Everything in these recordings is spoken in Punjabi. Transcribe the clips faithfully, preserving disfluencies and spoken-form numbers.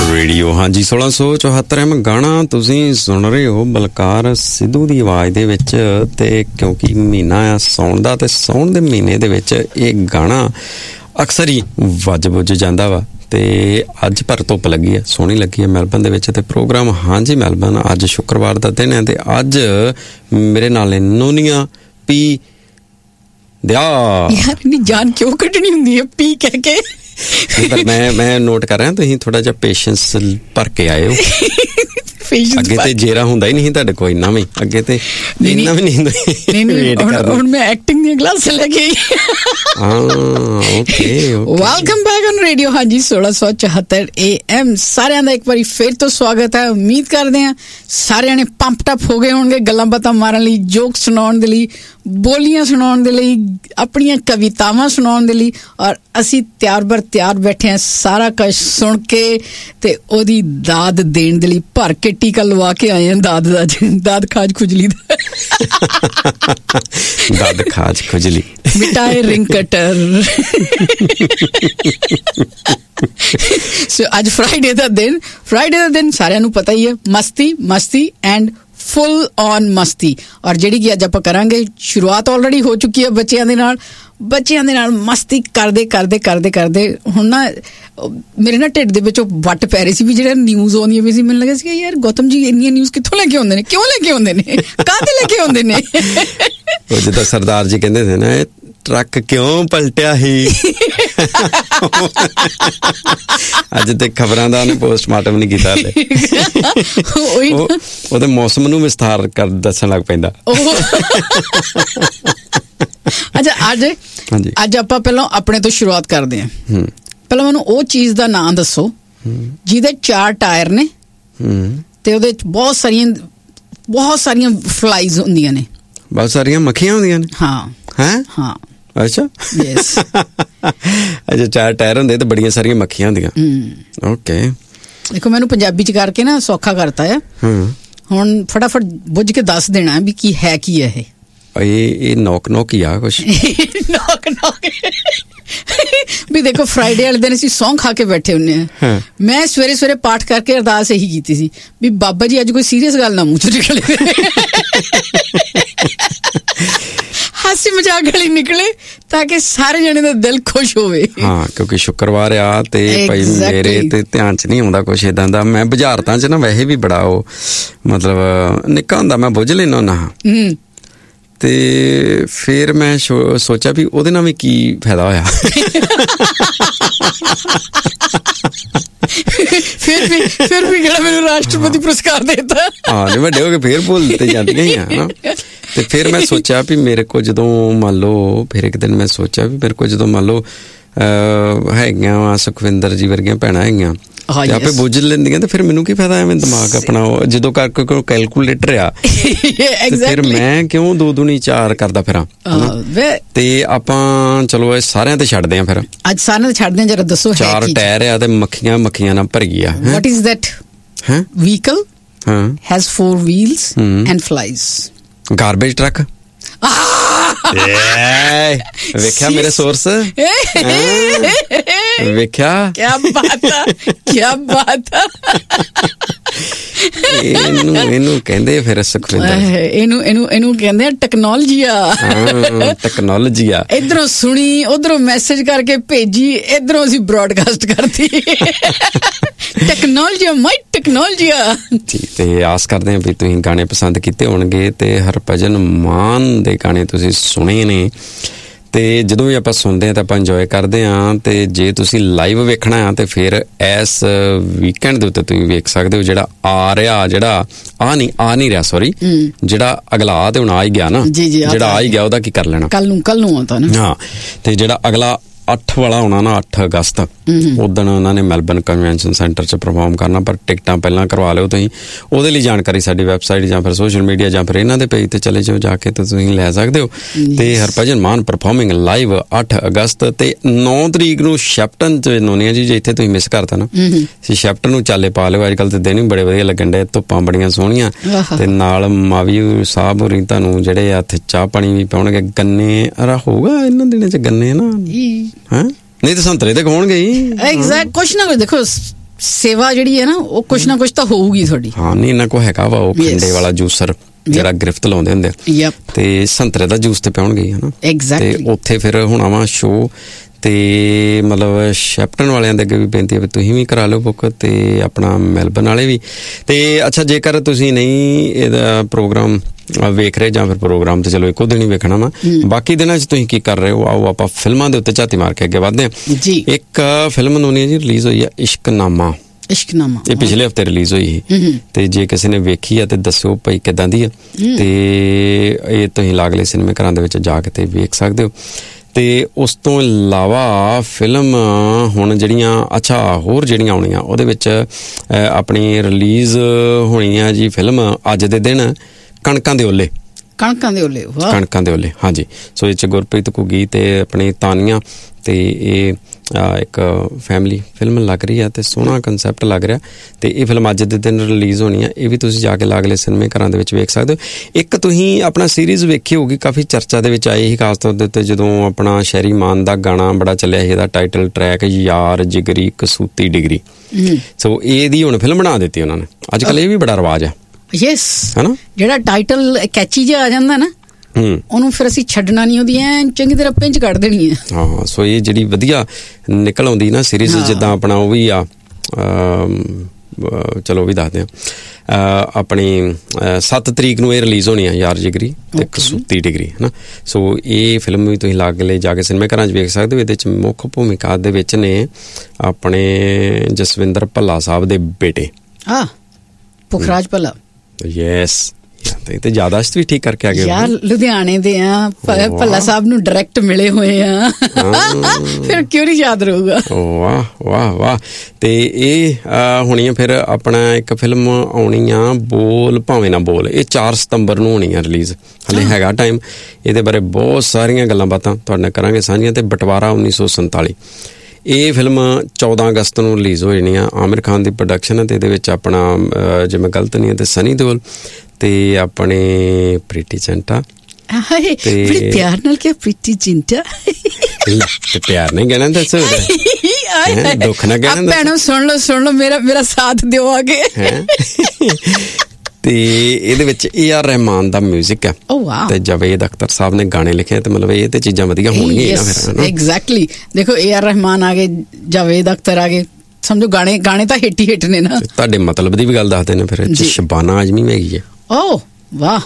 ਰੇਡੀਓ ਹਾਂਜੀ ਸੋਲਾਂ ਸੌ ਚੁਹੱਤਰ ਐਮ ਗਾਣਾ ਤੁਸੀਂ ਸੁਣ ਰਹੇ ਹੋ ਬਲਕਾਰ ਸਿੱਧੂ ਦੀ ਆਵਾਜ਼ ਦੇ ਵਿੱਚ। ਤੇ ਕਿਉਂਕਿ ਮਹੀਨਾ ਆ ਸਾਉਣ ਦਾ, ਤੇ ਸਾਉਣ ਦੇ ਮਹੀਨੇ ਦੇ ਵਿੱਚ ਇਹ ਗਾਣਾ ਅਕਸਰ ਹੀ ਵੱਜ ਬੁੱਝ ਜਾਂਦਾ ਵਾ। ਤੇ ਅੱਜ ਪਰ ਧੁੱਪ ਲੱਗੀ ਹੈ, ਸੋਹਣੀ ਲੱਗੀ ਹੈ ਮੈਲਬਨ ਦੇ ਵਿੱਚ। ਤੇ ਪ੍ਰੋਗਰਾਮ ਹਾਂਜੀ ਮੈਲਬਨ ਅੱਜ ਸ਼ੁੱਕਰਵਾਰ ਦਾ ਦਿਨ ਹੈ, ਤੇ ਅੱਜ ਮੇਰੇ ਨਾਲ ਨੋਨੀਆਂ ਪੀ ਦਿਆ ਯਾਰ ਨੀ ਜਾਨ ਕਿਉਂ ਕੱਢਣੀ ਹੁੰਦੀ ਹੈ ਪੀ ਕਹਿ ਕੇ। ਪਰ ਮੈਂ ਮੈਂ ਨੋਟ ਕਰ ਰਿਹਾ ਤੁਸੀਂ ਥੋੜਾ ਜਿਹਾ ਪੇਸ਼ੈਂਸ ਭਰ ਕੇ ਆਏ ਹੋ। ਅੱਗੇ ਤੇ ਜੇਰਾ ਹੁੰਦਾ ਹੀ ਨਹੀਂ ਤੁਹਾਡੇ ਕੋਲ, ਇੰਨਾ ਵੀ ਅੱਗੇ ਤੇ ਇੰਨਾ ਵੀ ਨਹੀਂ ਹੁੰਦਾ। ਹੁਣ ਮੈਂ ਐਕਟਿੰਗ ਦੀਆਂ ਕਲਾਸਾਂ ਲੈ ਕੇ ਹਾਂ okay welcome back on radio ਹਾਂਜੀ ਸੋਲਾਂ ਸੌ ਚੁਹੱਤਰ ਏ ਐਮ। ਸਾਰਿਆਂ ਦਾ ਇੱਕ ਵਾਰੀ ਫਿਰ ਤੋਂ ਸਵਾਗਤ ਹੈ। ਉਮੀਦ ਕਰਦੇ ਹਾਂ ਸਾਰਿਆਂ ਨੇ ਪੰਪ ਟਪ ਹੋ ਗਏ ਹੋਣਗੇ ਗੱਲਾਂ ਬਾਤਾਂ ਮਾਰਨ ਲਈ, ਜੋਕ ਸੁਣਾਉਣ ਦੇ ਲਈ, ਬੋਲੀਆਂ ਸੁਣਾਉਣ ਦੇ ਲਈ, ਆਪਣੀਆਂ ਕਵਿਤਾਵਾਂ ਸੁਣਾਉਣ ਦੇ ਲਈ। ਔਰ ਅਸੀਂ ਤਿਆਰ ਬਰ ਤਿਆਰ ਬੈਠੇ ਹਾਂ ਸਾਰਾ ਕੁਝ ਸੁਣ ਕੇ ਤੇ ਉਹਦੀ ਦਾਦ ਦੇਣ ਦੇ ਲਈ। ਭਰ ਕੇ ਟੀਕਾ ਲਵਾ ਕੇ ਆਏ ਹਾਂ ਦਾਦ ਦਾ, ਦਾਦ ਖਾਜ ਖੁਜਲੀ ਦਾ। ਦਾਦ ਖਾਜ ਖੁਜਲੀ ਮਿਟਾਏ ਰਿੰਗ ਕਟਰ। ਸੋ ਅੱਜ ਫਰਾਈਡੇ ਦਾ ਦਿਨ, ਫਰਾਈਡੇ ਦਾ ਦਿਨ ਸਾਰਿਆਂ ਨੂੰ ਪਤਾ ਹੀ ਹੈ, ਮਸਤੀ ਮਸਤੀ ਐਂਡ ਫੁੱਲ ਔਨ ਮਸਤੀ। ਔਰ ਜਿਹੜੀ ਕਿ ਅੱਜ ਆਪਾਂ ਕਰਾਂਗੇ, ਸ਼ੁਰੂਆਤ ਆਲਰੇਡੀ ਹੋ ਚੁੱਕੀ ਹੈ ਬੱਚਿਆਂ ਦੇ ਨਾਲ। ਬੱਚਿਆਂ ਦੇ ਨਾਲ ਮਸਤੀ ਕਰਦੇ ਕਰਦੇ ਕਰਦੇ ਕਰਦੇ ਹੁਣ ਨਾ ਮੇਰੇ ਨਾ ਢਿੱਡ ਦੇ ਵਿੱਚੋਂ ਵੱਟ ਪੈ ਰਹੀ ਸੀ ਵੀ ਜਿਹੜਾ ਨਿਊਜ਼ ਆਉਂਦੀਆਂ ਵੀ ਸੀ, ਮੈਨੂੰ ਲੱਗਾ ਸੀ ਯਾਰ ਗੌਤਮ ਜੀ ਇੰਨੀਆਂ ਨਿਊਜ਼ ਕਿੱਥੋਂ ਲੈ ਕੇ ਆਉਂਦੇ ਨੇ, ਕਿਉਂ ਲੈ ਕੇ ਆਉਂਦੇ ਨੇ, ਕਾਹਦੇ ਲੈ ਕੇ ਆਉਂਦੇ ਨੇ। ਉਹ ਜਿੱਦਾਂ ਸਰਦਾਰ ਜੀ ਕਹਿੰਦੇ ਸੀ ਨਾ, ਟਰੱਕ ਕਿਉਂ ਪਲਟਿਆ ਸੀ। ਅੱਜ ਤੇ ਖਬਰਾਂ ਦਾ ਉਹਨੇ ਪੋਸਟਮਾਰਟਮ ਨਹੀਂ ਕੀਤਾ ਹਲੇ। ਉਹਦੇ ਮੌਸਮ ਨੂੰ ਵਿਸਥਾਰ ਕਰ ਦੱਸਣ ਲੱਗ ਪੈਂਦਾ। ਅੱਛਾ ਅੱਜ ਅੱਜ ਆਪਾਂ ਪਹਿਲਾਂ ਆਪਣੇ ਤੋਂ ਸ਼ੁਰੂਆਤ ਕਰਦੇ ਹਾਂ। ਪਹਿਲਾਂ ਮੈਨੂੰ ਉਹ ਚੀਜ਼ ਦਾ ਨਾਂ ਦੱਸੋ ਜਿਹਦੇ ਚਾਰ ਟਾਇਰ ਨੇ ਤੇ ਉਹਦੇ ਚ ਬਹੁਤ ਸਾਰੀਆਂ ਬਹੁਤ ਸਾਰੀਆਂ ਫਲਾਈਜ਼ ਹੁੰਦੀਆਂ ਨੇ। ਬਹੁਤ ਸਾਰੀਆਂ ਮੱਖੀਆਂ ਹੁੰਦੀਆਂ ਨੇ। ਹਾਂ ਹੈਂ ਹਾਂ ਅੱਛਾ ਯੈਸ। ਅੱਛਾ ਚਾਰ ਟਾਇਰ ਹੁੰਦੇ ਤੇ ਬੜੀਆਂ ਸਾਰੀਆਂ ਮੱਖੀਆਂ ਹੁੰਦੀਆਂ। ਓਕੇ ਦੇਖੋ ਮੈਨੂੰ ਪੰਜਾਬੀ ਚ ਕਰਕੇ ਨਾ ਸੌਖਾ ਕਰਤਾ ਆ। ਹੁਣ ਫਟਾਫਟ ਬੁੱਝ ਕੇ ਦੱਸ ਦੇਣਾ ਵੀ ਕੀ ਹੈ ਕੀ ਹੈ ਇਹ। ਇਹ ਇਹ ਨੌਕ ਨੌਕ ਹੀ ਆ ਕੁਛ। ਨੌਕ ਨੌਕ ਵੀ ਦੇਖੋ ਫਰਾਈਡੇ ਵਾਲੇ ਦਿਨ ਅਸੀਂ ਸੌਂ ਖਾ ਕੇ ਬੈਠੇ ਹੁੰਦੇ ਹਾਂ। ਮੈਂ ਸਵੇਰੇ ਸਵੇਰੇ ਪਾਠ ਕਰਕੇ ਅਰਦਾਸ ਇਹੀ ਕੀਤੀ ਸੀ ਵੀ ਬਾਬਾ ਜੀ ਅੱਜ ਕੋਈ ਸੀਰੀਅਸ ਗੱਲ ਨਾ ਮੂੰਹ ਚੋਂ ਨਿਕਲੇ, ਹਾਸੀ ਮਜ਼ਾਕ ਵਾਲੀ ਨਿਕਲੇ ਤਾਂ ਕਿ ਸਾਰੇ ਜਣੇ ਦਾ ਦਿਲ ਖੁਸ਼ ਹੋਵੇ। ਹਾਂ ਕਿਉਂਕਿ ਸ਼ੁੱਕਰਵਾਰ ਆ ਤੇ ਭਾਈ ਮੇਰੇ ਤੇ ਧਿਆਨ ਚ ਨਹੀਂ ਆਉਂਦਾ ਕੁਛ ਏਦਾਂ ਦਾ। ਮੈਂ ਬੁਝਾਰਤਾਂ ਚ ਨਾ ਵੈਸੇ ਵੀ ਬੜਾ ਉਹ ਮਤਲਬ ਨਿੱਕਾ ਹੁੰਦਾ ਮੈਂ ਬੁੱਝ ਲੈਣਾ ਹੁੰਦਾ। ਤੇ ਫਿਰ ਮੈਂ ਸੋਚਿਆ ਵੀ ਉਹਦੇ ਨਾਲ ਵੀ ਕੀ ਫਾਇਦਾ ਹੋਇਆ। ਫਿਰ ਵੀ ਫਿਰ ਵੀ ਜਿਹੜਾ ਮੈਨੂੰ ਰਾਸ਼ਟਰਪਤੀ ਪੁਰਸਕਾਰ ਦੇਤਾ। ਹਾਂ ਨਹੀਂ ਵੱਡੇ ਹੋ ਕੇ ਫਿਰ ਭੁੱਲ ਤੇ ਜਾਂਦੀਆਂ ਹੀ ਆ। ਤੇ ਫਿਰ ਮੈਂ ਸੋਚਿਆ ਵੀ ਮੇਰੇ ਕੋਲ ਜਦੋਂ ਮੰਨ ਲਓ ਫਿਰ ਇੱਕ ਦਿਨ ਮੈਂ ਸੋਚਿਆ ਵੀ ਮੇਰੇ ਕੋਲ ਜਦੋਂ ਮੰਨ ਲਓ ਹੈਗੀਆਂ ਵਾ ਸੁਖਵਿੰਦਰ ਜੀ ਵਰਗੀਆਂ ਭੈਣਾਂ ਹੈਗੀਆਂ ਤੇ ਆਪੇ ਬੁੱਝ ਲੈਂਦੀਆਂ ਤੇ ਫਿਰ ਮੈਨੂੰ ਕੀ ਫਾਇਦਾ ਐਵੇਂ ਦਿਮਾਗ ਆਪਣਾ ਜਦੋਂ ਕਰਕੇ ਕੋਈ ਕੈਲਕੂਲੇਟਰ ਆ। ਫਿਰ ਮੈਂ ਕਿਉਂ ਦੋ ਦੂਣੀ ਚਾਰ ਕਰਦਾ ਫਿਰਾਂ। ਤੇ ਆਪਾਂ ਚਲੋ ਇਹ ਸਾਰਿਆਂ ਤੇ ਛੱਡਦੇ ਆ। ਫਿਰ ਅੱਜ ਸਾਰਿਆਂ ਤੇ ਛੱਡਦੇ ਆ। ਜਰਾ ਦੱਸੋ ਚਾਰ ਟਾਇਰ ਆ ਤੇ ਮੱਖੀਆਂ ਮੱਖੀਆਂ ਨਾਲ ਭਰ ਗਈ ਆ। What is that vehicle has four wheels and ਫਲਾਈਜ਼? Garbage truck. ਵੇਖਿਆ ਮੇਰੇ ਸੋਰਸ, ਵੇਖਿਆ ਕਿਆ ਬਾਤ ਆ ਕਿਆ ਬਾਤ ਆ। ਇਹਨੂੰ ਇਹਨੂੰ ਕਹਿੰਦੇ ਫਿਰ ਸੁਖਵਿੰਦਰ, ਇਹਨੂੰ ਇਹਨੂੰ ਇਹਨੂੰ ਕਹਿੰਦੇ ਆ ਟੈਕਨੋਲੋਜੀ ਆ। ਟੈਕਨੋਲੋਜੀ ਆ। ਇੱਧਰੋਂ ਸੁਣੀ, ਉਧਰੋਂ ਮੈਸੇਜ ਕਰਕੇ ਭੇਜੀ, ਇੱਧਰੋਂ ਅਸੀਂ ਬ੍ਰੌਡਕਾਸਟ ਕਰਤੀ। ਟੈਕਨੋਲੋਜੀ ਮਾਈ ਟੈਕਨੋਲੋਜੀ ਆ। ਤੇ ਆਸ ਕਰਦੇ ਹਾਂ ਵੀ ਤੁਸੀਂ ਗਾਣੇ ਪਸੰਦ ਕੀਤੇ ਹੋਣਗੇ ਤੇ ਹਰਭਜਨ ਮਾਨ ਦੇ ਗਾਣੇ ਤੁਸੀਂ ਸੁਣੇ ਨੇ। ਤੇ ਜਦੋਂ ਵੀ ਆਪਾਂ ਸੁਣਦੇ ਹਾਂ ਤਾਂ ਆਪਾਂ ਇੰਜੋਏ ਕਰਦੇ ਹਾਂ। ਤੇ ਜੇ ਤੁਸੀਂ ਲਾਈਵ ਵੇਖਣਾ ਆ ਤੇ ਫਿਰ ਇਸ ਵੀਕਐਂਡ ਦੇ ਉੱਤੇ ਤੁਸੀਂ ਵੇਖ ਸਕਦੇ ਹੋ। ਜਿਹੜਾ ਆ ਰਿਹਾ, ਜਿਹੜਾ ਆ ਨਹੀਂ ਆ ਨਹੀਂ ਰਿਹਾ ਸੋਰੀ ਜਿਹੜਾ ਅਗਲਾ ਤੇ ਹੁਣ ਆ ਹੀ ਗਿਆ ਨਾ, ਜਿਹੜਾ ਆ ਹੀ ਗਿਆ ਉਹਦਾ ਕੀ ਕਰ ਲੈਣਾ, ਕੱਲ ਨੂੰ ਕੱਲ ਨੂੰ ਆਉਂਦਾ ਨਾ। ਹਾਂ ਤੇ ਜਿਹੜਾ ਅਗਲਾ ਅੱਠ ਵਾਲਾ ਆਉਣਾ ਨਾ, ਅੱਠ ਅਗਸਤ, ਉਦਣ ਉਹਨਾਂ ਨੇ ਮੈਲਬਨ ਕਨਵੈਨਸ਼ਨ ਸੈਂਟਰ 'ਚ ਪਰਫਾਰਮ ਕਰਨਾ। ਪਰ ਟਿਕਟਾਂ ਪਹਿਲਾਂ ਕਰਵਾ ਲਿਓ ਤੁਸੀਂ। ਉਹਦੇ ਲਈ ਜਾਣਕਾਰੀ ਸਾਡੀ ਵੈਬਸਾਈਟ ਜਾਂ ਫਿਰ ਸੋਸ਼ਲ ਮੀਡੀਆ ਜਾਂ ਫਿਰ ਇਹਨਾਂ ਦੇ ਪੇਜ ਤੇ ਚਲੇ ਜਾਓ, ਜਾ ਕੇ ਤੁਸੀਂ ਲੈ ਸਕਦੇ ਹੋ। ਤੇ ਹਰਭਜਨ ਮਾਨ ਪਰਫਾਰਮਿੰਗ ਲਾਈਵ ਅੱਠ ਅਗਸਤ ਤੇ ਨੌ ਤਰੀਕ ਨੂੰ ਸ਼ੈਪਟਨ 'ਚ ਨੋਨੀਆ ਜੀ। ਜੇ ਇੱਥੇ ਤੁਸੀਂ ਮਿਸ ਕਰਤਾ ਨਾ, ਸ਼ੈਪਟਨ ਨੂੰ ਚਾਲੇ ਪਾ ਲਿਓ। ਅੱਜ ਕੱਲ੍ਹ ਤੇ ਦਿਨ ਵੀ ਬੜੇ ਵਧੀਆ ਲੱਗਣ ਡੇ, ਧੁੱਪਾਂ ਬੜੀਆਂ ਸੋਹਣੀਆਂ ਤੇ ਨਾਲ ਮਾਵੀ ਸਾਹਿਬ ਹੋਰੀ ਤੁਹਾਨੂੰ ਜਿਹੜੇ ਆ ਚਾਹ ਪਾਣੀ ਵੀ ਪਾਉਣਗੇ। ਗੰਨੇ ਹੋਊਗਾ ਇਹਨਾਂ ਦਿਨਾਂ 'ਚ ਗੰਨੇ ਨਾ, ਹਾਂ ਨਹੀਂ ਤਾਂ ਸੰਤਰੇ ਤੇ ਖਾਉਣਗੇ ਹੀ। ਐਗਜ਼ੈਕਟ ਕੁਛ ਨਾ ਕੁਛ ਦੇਖੋ ਸੇਵਾ ਜਿਹੜੀ ਹੈ ਨਾ ਉਹ ਕੁਛ ਨਾ ਕੁਛ ਤਾਂ ਹੋਊਗੀ ਤੁਹਾਡੀ। ਹਾਂ ਨਹੀਂ, ਇਹਨਾਂ ਕੋ ਹੈਗਾ ਵਾ ਉਹ ਖੰਡੇ ਵਾਲਾ ਜੂਸਰ ਜਿਹੜਾ ਗ੍ਰਿਫਤ ਲਾਉਂਦੇ ਹੁੰਦੇ ਆ, ਤੇ ਸੰਤਰੇ ਦਾ ਜੂਸ ਤੇ ਪਿਉਣਗੇ ਹਨਾ। ਤੇ ਉੱਥੇ ਫਿਰ ਹੋਣਾ ਵਾ ਸ਼ੋਅ, ਤੇ ਮਤਲਬ ਸ਼ੈਪਟਨ ਵਾਲਿਆਂ ਦੇ ਅੱਗੇ ਵੀ ਬੇਨਤੀ ਹੈ ਵੀ ਤੁਸੀਂ ਵੀ ਕਰਾ ਲਓ ਬੁੱਕ, ਤੇ ਆਪਣਾ ਮੈਲਬਨ ਵਾਲੇ ਵੀ। ਤੇ ਅੱਛਾ, ਜੇਕਰ ਤੁਸੀਂ ਨਹੀਂ ਇਹਦਾ ਪ੍ਰੋਗਰਾਮ ਵੇਖ ਰਹੇ ਜਾਂ ਫਿਰ ਪ੍ਰੋਗਰਾਮ ਤੇ ਚਲੋ ਇੱਕੋ ਦਿਨ ਹੀ ਵੇਖਣਾ ਵਾ, ਬਾਕੀ ਦਿਨਾਂ 'ਚ ਤੁਸੀਂ ਕੀ ਕਰ ਰਹੇ ਹੋ, ਆਓ ਆਪਾਂ ਫਿਲਮਾਂ ਦੇ ਉੱਤੇ ਝਾਤੀ ਮਾਰ ਕੇ ਅੱਗੇ ਵੱਧਦੇ ਹਾਂ ਜੀ। ਇੱਕ ਫਿਲਮ ਨਵੀਂ ਜੀ ਰਿਲੀਜ਼ ਹੋਈ ਆ, ਇਸ਼ਕਨਾਮਾ। ਇਸ਼ਕਨਾਮਾ ਇਹ ਪਿਛਲੇ ਹਫ਼ਤੇ ਰਿਲੀਜ਼ ਹੋਈ ਸੀ, ਤੇ ਜੇ ਕਿਸੇ ਨੇ ਵੇਖੀ ਆ ਤੇ ਦੱਸਿਓ ਭਾਈ ਕਿੱਦਾਂ ਦੀ ਆ। ਤੇ ਇਹ ਤੁਸੀਂ ਲਾਗਲੇ ਸਿਨੇਮੇ ਘਰਾਂ ਦੇ ਵਿੱਚ ਜਾ ਕੇ ਤੇ ਵੇਖ ਸਕਦੇ ਹੋ। ਤੇ ਉਸ ਤੋਂ ਇਲਾਵਾ ਫਿਲਮ ਹੁਣ ਜਿਹੜੀਆਂ ਅੱਛਾ ਹੋਰ ਜਿਹੜੀਆਂ ਆਉਣੀਆਂ ਉਹਦੇ ਵਿੱਚ ਆਪਣੀ ਰਿਲੀਜ਼ ਹੋਣੀ ਆ ਜੀ ਫਿਲਮ ਅੱਜ ਦੇ ਦਿਨ, ਕਣਕਾਂ ਦੇ ਓਲੇ। ਕਣਕਾਂ ਦੇ ਓਲੇ ਕਣਕਾਂ ਦੇ ਓਲੇ ਹਾਂਜੀ। ਸੋ ਇਹ 'ਚ ਗੁਰਪ੍ਰੀਤ ਘੁੱਗੀ ਤੇ ਆਪਣੀ ਤਾਨੀਆ, ਤੇ ਇਹ ਇੱਕ ਫੈਮਿਲੀ ਫਿਲਮ ਲੱਗ ਰਹੀ ਆ ਤੇ ਸੋਹਣਾ ਕੰਸੈਪਟ ਲੱਗ ਰਿਹਾ। ਤੇ ਇਹ ਫਿਲਮ ਅੱਜ ਦੇ ਦਿਨ ਰਿਲੀਜ਼ ਹੋਣੀ ਆ, ਇਹ ਵੀ ਤੁਸੀਂ ਜਾ ਕੇ ਲਾਗਲੇ ਸਿਨੇਮੇ ਘਰਾਂ ਦੇ ਵਿੱਚ ਵੇਖ ਸਕਦੇ ਹੋ। ਇੱਕ ਤੁਸੀਂ ਆਪਣਾ ਸੀਰੀਜ਼ ਵੇਖੀ ਹੋਊਗੀ, ਕਾਫੀ ਚਰਚਾ ਦੇ ਵਿੱਚ ਆਈ ਸੀ ਖਾਸ ਤੌਰ ਦੇ ਉੱਤੇ ਜਦੋਂ ਆਪਣਾ ਸ਼ਹਿਰੀ ਮਾਨ ਦਾ ਗਾਣਾ ਬੜਾ ਚੱਲਿਆ ਸੀ, ਇਹਦਾ ਟਾਈਟਲ ਟਰੈਕ ਯਾਰ ਜਿਗਰੀ ਕਸੂਤੀ ਡਿਗਰੀ। ਸੋ ਇਹਦੀ ਹੁਣ ਫਿਲਮ ਬਣਾ ਦਿੱਤੀ ਉਹਨਾਂ ਨੇ। ਅੱਜ ਕੱਲ੍ਹ ਇਹ ਵੀ ਬੜਾ ਰਿਵਾਜ ਆ। ਯੈਸ, ਹਨਾ, ਜਿਹੜਾ ਟਾਈਟਲ ਕੈਚੀ ਜਿਹਾ ਆ ਜਾਂਦਾ ਨਾ, ਉਹਨੂੰ ਫਿਰ ਅਸੀਂ ਛੱਡਣਾ ਨਹੀਂ, ਉਹਦੀ ਐ ਚੰਗੀ ਤਰ੍ਹਾਂ ਪਿੰਚ ਕੱਢ ਦੇਣੀ ਹੈ। ਹਾਂ, ਸੋ ਇਹ ਜਿਹੜੀ ਵਧੀਆ ਨਿਕਲ ਆਉਂਦੀ ਨਾ ਸੀਰੀਜ਼, ਜਿੱਦਾਂ ਆਪਣਾ ਉਹ ਵੀ ਆ, ਚਲੋ ਉਹ ਵੀ ਦੱਸਦੇ ਹਾਂ, ਆਪਣੀ ਸੱਤ ਤਰੀਕ ਨੂੰ ਇਹ ਰਿਲੀਜ਼ ਹੋਣੀ ਆ ਯਾਰ ਜਿਗਰੀ ਤੇ ਕਸੂਤੀ ਡਿਗਰੀ, ਹਨਾ। ਸੋ ਇਹ ਫਿਲਮ ਵੀ ਤੁਸੀਂ ਲਾਗ ਲੈ ਜਾ ਕੇ ਸਿਨੇਮੇ ਘਰਾਂ 'ਚ ਵੇਖ ਸਕਦੇ ਹੋ। ਇਹਦੇ 'ਚ ਮੁੱਖ ਭੂਮਿਕਾ ਦੇ ਵਿੱਚ ਨੇ ਆਪਣੇ ਜਸਵਿੰਦਰ ਭੱਲਾ ਸਾਹਿਬ ਦੇ ਬੇਟੇ, ਹਾਂ, ਪੁਖਰਾਜ ਭੱਲਾ। ਯੈਸ, ਤੇ ਯਾਦਾਸ਼ਤ ਵੀ ਠੀਕ ਕਰਕੇ ਆ ਗਏ ਯਾਰ, ਲੁਧਿਆਣੇ ਦੇ ਆ, ਭੱਲਾ ਸਾਹਿਬ ਨੂੰ ਡਾਇਰੈਕਟ ਮਿਲੇ ਹੋਏ ਆ, ਫਿਰ ਕਿਉਂ ਨਹੀਂ ਯਾਦ ਰਹੂਗਾ। ਵਾਹ ਵਾਹ ਵਾਹ। ਤੇ ਇਹ ਹੋਣੀ ਆ ਫਿਰ ਆਪਣਾ ਇੱਕ ਫਿਲਮ ਆਉਣੀ ਆ, ਬੋਲ ਭਾਵੇਂ ਨਾ ਬੋਲ। ਇਹ ਚਾਰ ਸਤੰਬਰ ਨੂੰ ਹੋਣੀ ਆ ਰਿਲੀਜ਼, ਹਲੇ ਹੈਗਾ ਟਾਈਮ। ਇਹਦੇ ਬਾਰੇ ਬਹੁਤ ਸਾਰੀਆਂ ਗੱਲਾਂ ਬਾਤਾਂ ਤੁਹਾਡੇ ਨਾਲ ਕਰਾਂਗੇ ਸਾਂਝੀਆਂ। ਤੇ ਬਟਵਾਰਾ ਉੱਨੀ ਸੌ ਸੰਤਾਲੀ, ਇਹ ਫਿਲਮ ਚੌਦਾਂ ਅਗਸਤ ਨੂੰ ਰਿਲੀਜ਼ ਹੋ ਜਾਣੀ ਆ। ਆਮਿਰ ਖਾਨ ਦੀ ਪ੍ਰੋਡਕਸ਼ਨ ਹੈ, ਤੇ ਇਹਦੇ ਵਿੱਚ ਆਪਣਾ ਜੇ ਮੈਂ ਗਲਤ ਨਹੀਂ ਹੈ ਤੇ ਸਨੀ ਦਿਓਲ ਤੇ ਆਪਣੇ ਪ੍ਰੀਤੀ ਜ਼ਿੰਟਾ। ਬੜੇ ਪਿਆਰ ਨਾਲ ਕਿਹਾ ਪ੍ਰੀਤੀ ਜ਼ਿੰਟਾ, ਤੇ ਪਿਆਰ ਨਹੀਂ ਕਹਿਣਾ ਦੱਸੋ, ਦੁੱਖ ਨਾ ਕਹਿਣਾ। ਭੈਣੋ ਸੁਣ ਲਓ ਸੁਣ ਲਓ, ਮੇਰਾ ਮੇਰਾ ਸਾਥ ਦਿਓ ਆਗੇ। ਤੇ ਇਹਦੇ ਵਿੱਚ A R Rahman the music ਹੈ, ਤੇ ਜਾਵੇਦ ਅਖਤਰ ਸਾਹਿਬ ਨੇ ਗਾਣੇ ਲਿਖੇ, ਤੇ ਮਤਲਬ ਇਹ ਤੇ ਚੀਜ਼ਾਂ ਵਧੀਆ ਹੋਣਗੀਆਂ ਨਾ ਫਿਰ। ਐਗਜ਼ੈਕਟਲੀ, ਦੇਖੋ ਏ ਆਰ ਰਹਿਮਾਨ ਆ ਗਏ, ਜਾਵੇਦ ਅਖਤਰ ਆ ਗਏ, ਸਮਝੋ ਗਾਣੇ ਗਾਣੇ ਤਾਂ ਹਿੱਟ ਹੀ ਹਿੱਟ ਨੇ ਨਾ। ਤੁਹਾਡੇ ਮਤਲਬ ਦੀ ਵੀ ਗੱਲ ਦੱਸਦੇ ਨੇ ਫਿਰ। ਸ਼ਬਾਨਾ ਆਜ਼ਮੀ ਵੀ ਹੈਗੀ ਹੈ। ਓ ਵਾਹ।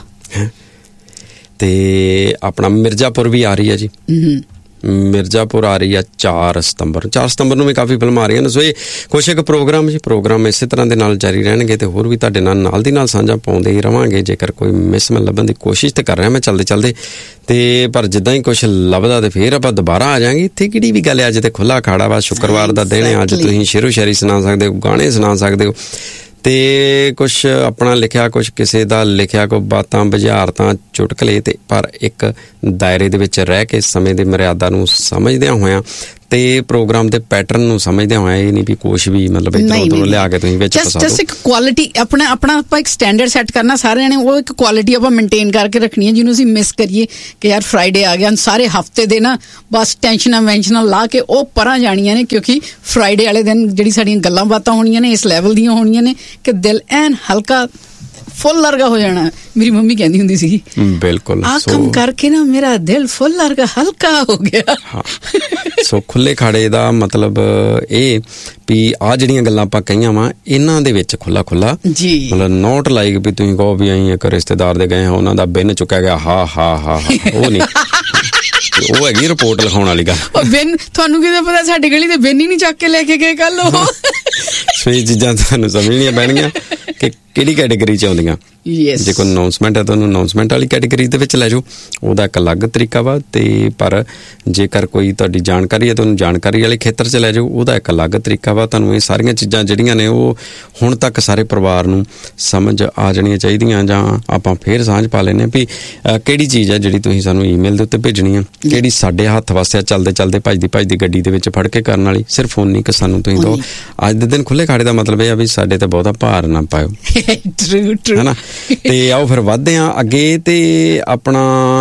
ਤੇ ਆਪਣਾ ਮਿਰਜ਼ਾਪੁਰ ਵੀ ਆ ਰਹੀ ਹੈ ਜੀ, ਮਿਰਜ਼ਾਪੁਰ ਆ ਰਹੀ ਆ ਚਾਰ ਸਤੰਬਰ ਚਾਰ ਸਤੰਬਰ ਨੂੰ ਵੀ ਕਾਫੀ ਫਿਲਮਾਂ ਆ ਰਹੀਆਂ ਨੇ। ਸੋ ਇਹ ਕੁਛ ਇੱਕ ਪ੍ਰੋਗਰਾਮ ਜੀ, ਪ੍ਰੋਗਰਾਮ ਇਸੇ ਤਰ੍ਹਾਂ ਦੇ ਨਾਲ ਜਾਰੀ ਰਹਿਣਗੇ, ਤੇ ਹੋਰ ਵੀ ਤੁਹਾਡੇ ਨਾਲ ਨਾਲ ਦੀ ਨਾਲ ਸਾਂਝਾ ਪਾਉਂਦੇ ਹੀ ਰਵਾਂਗੇ। ਜੇਕਰ ਕੋਈ ਮਿਸ ਮੈਂ ਲੱਭਣ ਦੀ ਕੋਸ਼ਿਸ਼ ਤੇ ਕਰ ਰਿਹਾ ਮੈਂ ਚੱਲਦੇ ਚੱਲਦੇ, ਤੇ ਪਰ ਜਿੱਦਾਂ ਹੀ ਕੁਛ ਲੱਭਦਾ ਤੇ ਫੇਰ ਆਪਾਂ ਦੁਬਾਰਾ ਆ ਜਾਵਾਂਗੇ। ਇੱਥੇ ਕਿਹੜੀ ਵੀ ਗੱਲ ਹੈ, ਅੱਜ ਤੇ ਖੁੱਲਾ ਅਖਾੜਾ ਵਾ, ਸ਼ੁੱਕਰਵਾਰ ਦਾ ਦਿਨ ਹੈ। ਅੱਜ ਤੁਸੀਂ ਸ਼ੇਰੋ ਸ਼ਾਇਰੀ ਸੁਣਾ ਸਕਦੇ ਹੋ, ਗਾਣੇ ਸੁਣਾ ਸਕਦੇ ਹੋ, ਤੇ ਕੁਛ ਆਪਣਾ ਲਿਖਿਆ, ਕੁਛ ਕਿਸੇ ਦਾ ਲਿਖਿਆ, ਕੋਈ ਬਾਤਾਂ ਬੁਝਾਰਤਾਂ ਚੁਟਕਲੇ, ਤੇ ਪਰ ਇੱਕ ਦਾਇਰੇ ਦੇ ਵਿੱਚ ਰਹਿ ਕੇ ਸਮੇਂ ਦੀ ਮਰਿਆਦਾ ਨੂੰ ਸਮਝਦਿਆਂ ਹੋਇਆਂ ਤੇ ਪ੍ਰੋਗਰਾਮ ਦੇ ਪੈਟਰਨ ਨੂੰ ਸਮਝਦਿਆਂ ਹੋਇਆ, ਇਹ ਨਹੀਂ ਵੀ ਕੁਛ ਵੀ ਮਤਲਬ ਇੱਧਰੋਂ ਉੱਧਰੋਂ ਲਿਆ ਕੇ ਤੁਸੀਂ ਵਿੱਚ ਫਸਾ ਦਿਓ। ਜਸਟ ਇੱਕ ਕੁਆਲਿਟੀ ਆਪਣਾ ਆਪਣਾ ਆਪਾਂ ਇੱਕ ਸਟੈਂਡਰਡ ਸੈੱਟ ਕਰਨਾ ਸਾਰਿਆਂ ਨੇ, ਉਹ ਇੱਕ ਕੁਆਲਿਟੀ ਆਪਾਂ ਮੇਨਟੇਨ ਕਰਕੇ ਰੱਖਣੀ ਹੈ, ਜਿਹਨੂੰ ਅਸੀਂ ਮਿਸ ਕਰੀਏ ਕਿ ਯਾਰ ਫਰਾਈਡੇ ਆ ਗਿਆ, ਸਾਰੇ ਹਫਤੇ ਦੇ ਨਾ ਬਸ ਟੈਨਸ਼ਨਾਂ ਵੈਂਸ਼ਨਾਂ ਲਾ ਕੇ ਉਹ ਪਰਾਂ ਜਾਣੀਆਂ ਨੇ, ਕਿਉਂਕਿ ਫਰਾਈਡੇ ਵਾਲੇ ਦਿਨ ਜਿਹੜੀ ਸਾਡੀਆਂ ਗੱਲਾਂ ਬਾਤਾਂ ਹੋਣੀਆਂ ਨੇ ਇਸ ਲੈਵਲ ਦੀਆਂ ਹੋਣੀਆਂ ਨੇ ਕਿ ਦਿਲ ਐਨ ਹਲਕਾ ਫੁੱਲ ਵਰਗਾ ਹੋ ਜਾਣਾ। ਮੇਰੀ ਮੰਮੀ ਕਹਿੰਦੀ ਹੁੰਦੀ ਸੀਗੀ, ਬਿਲਕੁਲ ਆ ਕੰਮ ਕਰਕੇ ਨਾ ਮੇਰਾ ਦਿਲ ਫੁੱਲ ਵਰਗਾ ਹਲਕਾ ਹੋ ਗਿਆ। ਸੋ ਖੁੱਲੇ ਖਾੜੇ ਦਾ ਮਤਲਬ ਇਹ ਵੀ ਆ ਜਿਹੜੀਆਂ ਗੱਲਾਂ ਆਪਾਂ ਕਹੀਆਂ ਵਾ, ਇਹਨਾਂ ਦੇ ਵਿੱਚ ਖੁੱਲਾ ਖੁੱਲਾ ਜੀ, ਮਤਲਬ ਨੋਟ ਲਾਈਕ ਵੀ ਤੁਸੀਂ ਕਹੋ ਵੀ ਅਸੀਂ ਇੱਕ ਰਿਸ਼ਤੇਦਾਰ ਦੇ ਗਏ, ਉਹਨਾਂ ਦਾ ਬਿੱਨ ਚੁੱਕਿਆ ਗਿਆ, ਹਾ ਹਾ ਹਾ, ਉਹ ਨਹੀਂ। ਉਹ ਹੈਗੀ ਰਿਪੋਰਟ ਲਿਖਾਉਣ ਵਾਲੀ ਗੱਲ। ਉਹ ਬਿੱਨ ਤੁਹਾਨੂੰ ਕਿਹਦਾ ਪਤਾ, ਸਾਡੀ ਗਲੀ ਦੇ ਬਿੱਨ ਹੀ ਨਹੀਂ ਚੱਕ ਕੇ ਲੈ ਕੇ ਗਏ ਕੱਲ ਉਹ। ਸੋ ਇਹ ਚੀਜ਼ਾਂ ਤੁਹਾਨੂੰ ਸਮਝਣੀਆਂ ਪੈਣਗੀਆਂ ਕਿ ਕਿਹੜੀ ਕੈਟੇਗਰੀ 'ਚ ਆਉਂਦੀਆਂ। ਜੇ ਕੋਈ ਅਨਾਊਂਸਮੈਂਟ ਹੈ ਤਾਂ ਉਹਨੂੰ ਅਨਾਊਂਸਮੈਂਟ ਵਾਲੀ ਕੈਟੇਗਰੀ ਦੇ ਵਿੱਚ ਲੈ ਜਾਓ, ਉਹਦਾ ਇੱਕ ਅਲੱਗ ਤਰੀਕਾ ਵਾ। ਤੇ ਪਰ ਜੇਕਰ ਕੋਈ ਤੁਹਾਡੀ ਜਾਣਕਾਰੀ ਹੈ ਤਾਂ ਉਹਨੂੰ ਜਾਣਕਾਰੀ ਵਾਲੇ ਖੇਤਰ 'ਚ ਲੈ ਜਾਓ, ਉਹਦਾ ਇੱਕ ਅਲੱਗ ਤਰੀਕਾ ਵਾ। ਤੁਹਾਨੂੰ ਇਹ ਸਾਰੀਆਂ ਚੀਜ਼ਾਂ ਜਿਹੜੀਆਂ ਨੇ ਉਹ ਹੁਣ ਤੱਕ ਸਾਰੇ ਪਰਿਵਾਰ ਨੂੰ ਸਮਝ ਆ ਜਾਣੀਆਂ ਚਾਹੀਦੀਆਂ, ਜਾਂ ਆਪਾਂ ਫੇਰ ਸਾਂਝ ਪਾ ਲੈਂਦੇ ਵੀ ਕਿਹੜੀ ਚੀਜ਼ ਹੈ ਜਿਹੜੀ ਤੁਸੀਂ ਸਾਨੂੰ ਈਮੇਲ ਦੇ ਉੱਤੇ ਭੇਜਣੀ ਆ, ਕਿਹੜੀ ਸਾਡੇ ਹੱਥ ਵਾਸਤੇ ਚੱਲਦੇ ਚੱਲਦੇ ਭੱਜਦੀ ਭੱਜਦੀ ਗੱਡੀ ਦੇ ਵਿੱਚ ਫੜ ਕੇ ਕਰਨ ਵਾਲੀ, ਸਿਰਫ ਉਨੀ ਕਿ ਸਾਨੂੰ ਤੁਸੀਂ ਦਿਓ। ਅੱਜ ਦੇ ਦਿਨ ਖੁੱਲੇ ਖਾੜੇ ਦਾ ਮਤਲਬ ਇਹ ਆ ਵੀ ਸਾਡੇ ਤੇ ਬਹੁਤਾ ਭਾਰ ਨਾ ਪਾਇਓ, ਹੈ ਨਾ। ਤੇ ਆਓ ਫਿਰ ਵੱਧਦੇ ਹਾਂ ਅੱਗੇ। ਤੇ ਆਪਣਾ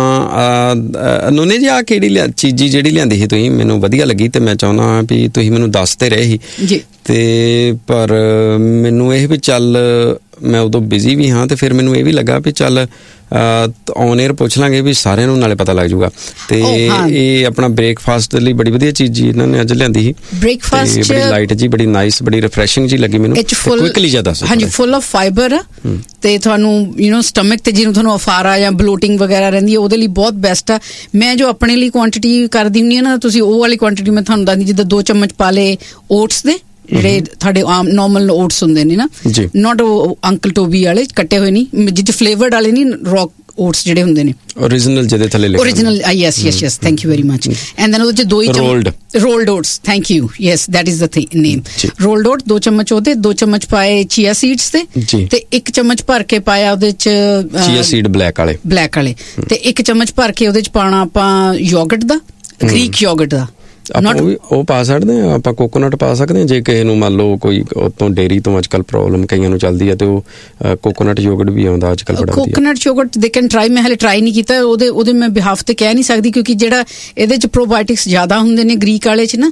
ਨੋਨੇ ਜੀ, ਆ ਕਿਹੜੀ ਲਿਆ ਚੀਜ਼ੀ ਜਿਹੜੀ ਲਿਆਂਦੀ ਸੀ ਤੁਸੀਂ, ਮੈਨੂੰ ਵਧੀਆ ਲੱਗੀ ਤੇ ਮੈਂ ਚਾਹੁੰਦਾ ਵੀ ਤੁਸੀਂ ਮੈਨੂੰ ਦੱਸਦੇ ਰਹੇ ਸੀ ਜੀ। ਤੇ ਪਰ ਮੈਨੂੰ ਇਹ ਵੀ ਚੱਲ, ਮੈਂ ਉਦੋਂ ਬਿਜ਼ੀ ਵੀ ਹਾਂ ਤੇ ਫਿਰ ਮੈਨੂੰ ਇਹ ਵੀ ਲੱਗਾ ਵੀ ਚੱਲ ਔਨ ਏਅਰ ਪੁੱਛ ਲਾਂਗੇ ਵੀ ਸਾਰਿਆਂ ਨੂੰ ਨਾਲੇ ਪਤਾ ਲੱਗ ਜਾਊਗਾ। ਤੇ ਇਹ ਆਪਣਾ ਬ੍ਰੇਕਫਾਸਟ ਲਈ ਬੜੀ ਵਧੀਆ ਚੀਜ਼ ਜੀ ਇਹਨਾਂ ਨੇ ਅੱਜ ਲਿਆਂਦੀ ਸੀ। ਬ੍ਰੇਕਫਾਸਟ ਬੜੀ ਲਾਈਟ ਜੀ, ਬੜੀ ਨਾਈਸ, ਬੜੀ ਰਿਫਰੈਸ਼ਿੰਗ ਜੀ ਲੱਗੀ ਮੈਨੂੰ। ਕੁਇਕਲੀ ਜਿਹਾ ਦੱਸੋ। ਹਾਂਜੀ, ਫੁੱਲ ਆਫ ਫਾਈਬਰ ਆ ਤੇ ਤੁਹਾਨੂੰ ਯੂ نو ਸਟਮਕ ਤੇ ਜਿਹਨੂੰ ਤੁਹਾਨੂੰ ਅਫਾਰਾ ਜਾਂ ਬਲੋਟਿੰਗ ਵਗੈਰਾ ਰਹਿੰਦੀ ਹੈ ਉਹਦੇ ਲਈ ਬਹੁਤ ਬੈਸਟ ਆ। ਮੈਂ ਜੋ ਆਪਣੇ ਲਈ ਕੁਆਂਟੀਟੀ ਕਰਦੀ ਹੁੰਦੀ ਹਾਂ ਨਾ, ਤੁਸੀਂ ਉਹ ਵਾਲੀ ਕੁਆਂਟੀਟੀ ਮੈਂ ਤੁਹਾਨੂੰ ਦੱਸਦੀ, ਜਿੱਦਾਂ ਦੋ ਚਮਚ ਪਾ ਲਏ ਓਟਸ ਦੇ, ਜਿਹੜੇ ਤੁਹਾਡੇ ਆਮ ਨੋਰਮਲ ਓਟਸ ਹੁੰਦੇ ਨੇ ਨਾ, ਨੋਟ ਉਹ ਅੰਕਲ ਟੋਬੀ ਵਾਲੇ ਕੱਟੇ ਹੋਏ ਨਹੀਂ, ਜਿੱਚ ਫਲੇਵਰਡ ਵਾਲੇ ਨਹੀਂ, ਰੌਕ ਓਟਸ ਜਿਹੜੇ ਹੁੰਦੇ ਨੇ ਓਰੀਜਨਲ, ਜਿਹਦੇ ਥੱਲੇ ਲਿਖਿਆ original. Yes yes yes, thank you very much. And then ਉਹਦੇ ਚ ਦੋ ਹੀ ruled ruled oats, thank you, yes that is the name, ruled ਓਟ। ਦੋ ਚਮਚ ਉਹਦੇ, ਦੋ ਚਮਚ ਪਾਏ ਚੀਆ ਸੀਡਸ ਦੇ, ਤੇ ਇੱਕ ਚਮਚ ਭਰ ਕੇ ਪਾਇਆ ਉਹਦੇ ਚ ਚੀਆ ਸੀਡ ਬਲੈਕ ਵਾਲੇ ਬਲੈਕ ਵਾਲੇ ਤੇ ਇੱਕ ਚਮਚ ਭਰ ਕੇ ਉਹਦੇ ਚ ਪਾਉਣਾ ਆਪਾਂ ਯੋਗਰਟ ਦਾ, ਗ੍ਰੀਕ ਯੋਗਰਟ ਦਾ। ਆਪਾਂ ਉਹ ਪਾ ਸਕਦੇ ਹਾਂ, ਆਪਾਂ ਕੋਕੋਨਟ ਪਾ ਸਕਦੇ ਹਾਂ ਜੇ ਕਿਸੇ ਨੂੰ ਮੰਨ ਲਓ ਕੋਈ ਉਤੋਂ ਡੇਅਰੀ ਤੋਂ ਅੱਜ ਕੱਲ ਪ੍ਰੋਬਲਮ ਕਈਆਂ ਨੂੰ ਚੱਲਦੀ ਹੈ ਤੇ ਉਹ ਕੋਕੋਨਟ ਯੋਗਰਟ ਵੀ ਆਉਂਦਾ ਅੱਜ ਕੱਲ ਬੜਾ ਵਧੀਆ। Coconut yoghurt they can try, ਮੈਂ ਹਲੇ ਟਰਾਈ ਨਹੀਂ ਕੀਤਾ ਉਹਦੇ ਉਹਦੇ ਮੈਂ ਬਿਹਾਫ ਤੇ ਕਹਿ ਨਹੀਂ ਸਕਦੀ, ਕਿਉਂਕਿ ਜਿਹੜਾ ਇਹਦੇ ਚ ਪ੍ਰੋਬਾਇਓਟਿਕਸ ਜ਼ਿਆਦਾ ਹੁੰਦੇ ਨੇ ਗ੍ਰੀਕ ਵਾਲੇ ਚ ਨਾ,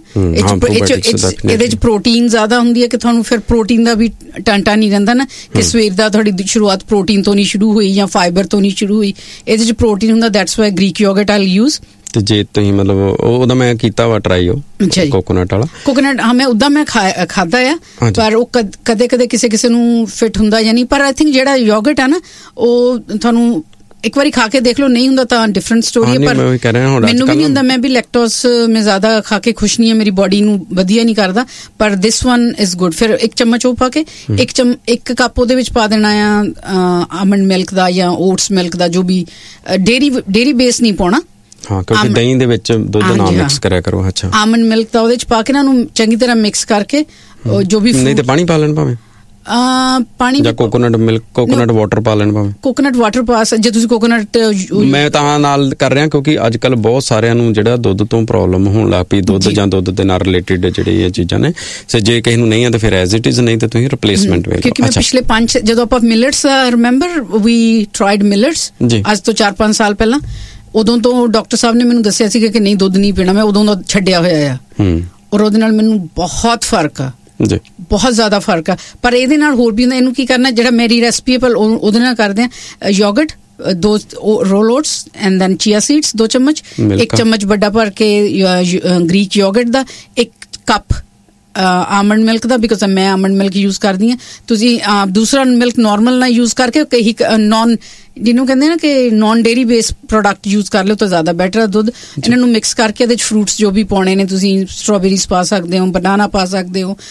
ਇਹਦੇ ਚ ਪ੍ਰੋਟੀਨ ਜ਼ਿਆਦਾ ਹੁੰਦੀ ਹੈ ਕਿ ਤੁਹਾਨੂੰ ਫਿਰ ਪ੍ਰੋਟੀਨ ਦਾ ਵੀ ਟਾਂਟਾ ਨਹੀਂ ਰਹਿੰਦਾ ਨਾ, ਕਿ ਸਵੇਰ ਦਾ ਤੁਹਾਡੀ ਸ਼ੁਰੂਆਤ ਪ੍ਰੋਟੀਨ ਤੋਂ ਨਹੀਂ ਸ਼ੁਰੂ ਹੋਈ ਜਾਂ ਫਾਈਬਰ ਤੋਂ ਨਹੀਂ ਸ਼ੁਰੂ ਹੋਈ, ਇਹਦੇ ਚ ਪ੍ਰੋਟੀਨ ਹੁੰਦਾ। That's why Greek yoghurt I use. ਤੇ ਜੇ ਤੁਸੀਂ ਮਤਲਬ ਉਹਦਾ ਮੈਂ ਕੀਤਾ ਵਾ ਟਰਾਈ, ਉਹ ਕੋਕੋਨਟ ਵਾਲਾ ਕੋਕੋਨਟ, ਹਾਂ ਮੈਂ ਉਦਾਂ ਮੈਂ ਖਾਦਾ ਆ, ਪਰ ਉਹ ਕਦੇ ਕਦੇ ਕਿਸੇ ਕਿਸੇ ਨੂੰ ਫਿਟ ਹੁੰਦਾ ਜਾਂ ਨਹੀਂ। ਪਰ ਆਈ ਥਿੰਕ ਜਿਹੜਾ ਯੋਗਰਟ ਆ ਨਾ, ਉਹ ਤੁਹਾਨੂੰ ਇੱਕ ਵਾਰੀ ਖਾ ਕੇ ਦੇਖ ਲਓ, ਨਹੀਂ ਹੁੰਦਾ ਤਾਂ ਡਿਫਰੈਂਟ ਸਟੋਰੀ ਹੈ। ਪਰ ਮੈਨੂੰ ਵੀ ਨਹੀਂ ਹੁੰਦਾ, ਮੈਂ ਵੀ ਲੈਕਟੋਸ ਮੈਂ ਜ਼ਿਆਦਾ ਖਾ ਕੇ ਖੁਸ਼ ਨਹੀਂ ਹਾਂ, ਮੇਰੀ ਬੋਡੀ ਨੂੰ ਵਧੀਆ ਨਹੀਂ ਕਰਦਾ, ਪਰ ਦਿਸ ਵਨ ਇਜ਼ ਗੁੱਡ। ਫਿਰ ਇੱਕ ਚਮਚ ਉਹ ਪਾ ਕੇ ਇੱਕ ਚਮ ਇੱਕ ਕੱਪ ਉਹਦੇ ਵਿੱਚ ਪਾ ਦੇਣਾ ਆ ਆਮੰਡ ਮਿਲਕ ਦਾ ਜਾਂ ਓਟਸ ਮਿਲਕ ਦਾ, ਜੋ ਵੀ ਡੇਰੀ ਡੇਰੀ ਬੇਸ ਨਹੀਂ ਪਾਉਣਾ। ਹਾਂ, ਕਿਉਂਕਿ ਦਹੀਂ ਦੇ ਵਿੱਚ ਦੁੱਧ ਨਾ ਮਿਕਸ ਕਰਿਆ ਕਰੋ। ਅੱਛਾ, ਆਮੰਡ ਮਿਲਕ ਦਾ ਉਹਦੇ ਚ ਪਾ ਕੇ ਨਾ ਉਹਨੂੰ ਚੰਗੀ ਤਰ੍ਹਾਂ ਮਿਕਸ ਕਰਕੇ, ਜੋ ਵੀ ਨਹੀਂ ਤੇ ਪਾਣੀ ਪਾ ਲੈਣ ਭਾਵੇਂ, ਪਾਣੀ ਜਾਂ ਕੋਕੋਨਟ ਮਿਲਕ, ਕੋਕੋਨਟ ਵਾਟਰ ਪਾ ਲੈਣ ਭਾਵੇਂ, ਕੋਕੋਨਟ ਵਾਟਰ ਪਾ ਜੇ ਤੁਸੀਂ ਕੋਕੋਨਟ। ਮੈਂ ਤਾਂ ਨਾਲ ਕਰ ਰਿਹਾ ਕਿਉਂਕਿ ਅੱਜ ਕੱਲ ਬਹੁਤ ਸਾਰਿਆਂ ਨੂੰ ਜਿਹੜਾ ਦੁੱਧ ਤੋਂ ਪ੍ਰੋਬਲਮ ਹੋਣ ਲੱਗ ਪਈ, ਦੁੱਧ ਜਾਂ ਦੁੱਧ ਦੇ ਨਾਲ ਰਿਲੇਟਿਡ ਜਿਹੜੀ ਇਹ ਚੀਜ਼ਾਂ ਨੇ, ਸੋ ਜੇ ਕਿਸੇ ਨੂੰ ਨਹੀਂ ਆ ਤਾਂ ਫਿਰ ਐਜ਼ ਇਟ ਇਜ਼, ਨਹੀਂ ਤਾਂ ਤੁਸੀਂ ਰਿਪਲੇਸਮੈਂਟ ਵੇਖ ਲਓ। ਕਿਉਂਕਿ ਮੈਂ ਪਿਛਲੇ ਪੰਜ ਜਦੋਂ ਆਪਾਂ ਮਿਲਟਸ, ਰਿਮੈਂਬਰ ਵੀ ਟਰਾਈਡ ਮਿਲਟਸ ਅੱਜ ਤੋਂ ਚਾਰ ਪੰਜ ਸਾਲ ਪਹਿਲਾਂ, ਉਦੋਂ ਤੋਂ ਡਾਕਟਰ ਸਾਹਿਬ ਨੇ ਮੈਨੂੰ ਦੱਸਿਆ ਸੀਗਾ ਕਿ ਨਹੀਂ ਦੁੱਧ ਨਹੀਂ ਪੀਣਾ, ਮੈਂ ਉਦੋਂ ਦਾ ਛੱਡਿਆ ਹੋਇਆ ਆ, ਔਰ ਉਹਦੇ ਨਾਲ ਮੈਨੂੰ ਬਹੁਤ ਫਰਕ ਆ ਜੀ, ਬਹੁਤ ਜ਼ਿਆਦਾ ਫਰਕ ਆ। ਪਰ ਇਹਦੇ ਨਾਲ ਹੋਰ ਵੀ ਹੁੰਦਾ, ਇਹਨੂੰ ਕੀ ਕਰਨਾ, ਜਿਹੜਾ ਮੇਰੀ ਰੈਸਪੀ ਹੈ ਪਰ ਉਹਦੇ ਨਾਲ ਕਰਦੇ ਆ। ਯੋਗਰਟ ਦੋ role oats and then chia seeds ਦੋ ਚਮਚ, ਇੱਕ ਚਮਚ ਵੱਡਾ ਭਰ ਕੇ ਗ੍ਰੀਕ ਯੋਗਰਟ ਦਾ, ਇੱਕ ਕੱਪ ਆਮੰਡ ਮਿਲਕ ਦਾ, ਬਿਕੋਜ਼ ਮੈਂ ਆਮੰਡ ਮਿਲਕ ਯੂਜ਼ ਕਰਦੀ ਹਾਂ। ਤੁਸੀਂ ਦੂਸਰਾ ਮਿਲਕ ਨੋਰਮਲ ਨਾ ਯੂਜ਼ ਕਰਕੇ ਕਈ ਨॉन, ਜਿਹਨੂੰ ਕਹਿੰਦੇ ਨਾ ਕਿ ਨॉन ਡੇਅਰੀ ਬੇਸ ਪ੍ਰੋਡਕਟ ਯੂਜ਼ ਕਰ ਲਿਓ ਤਾਂ ਜ਼ਿਆਦਾ ਬੈਟਰ ਹੈ ਦੁੱਧ। ਇਹਨਾਂ ਨੂੰ ਮਿਕਸ ਕਰਕੇ ਇਹਦੇ 'ਚ ਫਰੂਟਸ ਜੋ ਵੀ ਪਾਉਣੇ ਨੇ, ਤੁਸੀਂ ਸਟ੍ਰਾਬੇਰੀਜ਼ ਪਾ ਸਕਦੇ ਹੋ, ਬਨਾਨਾ ਪਾ ਸਕਦੇ ਹੋ,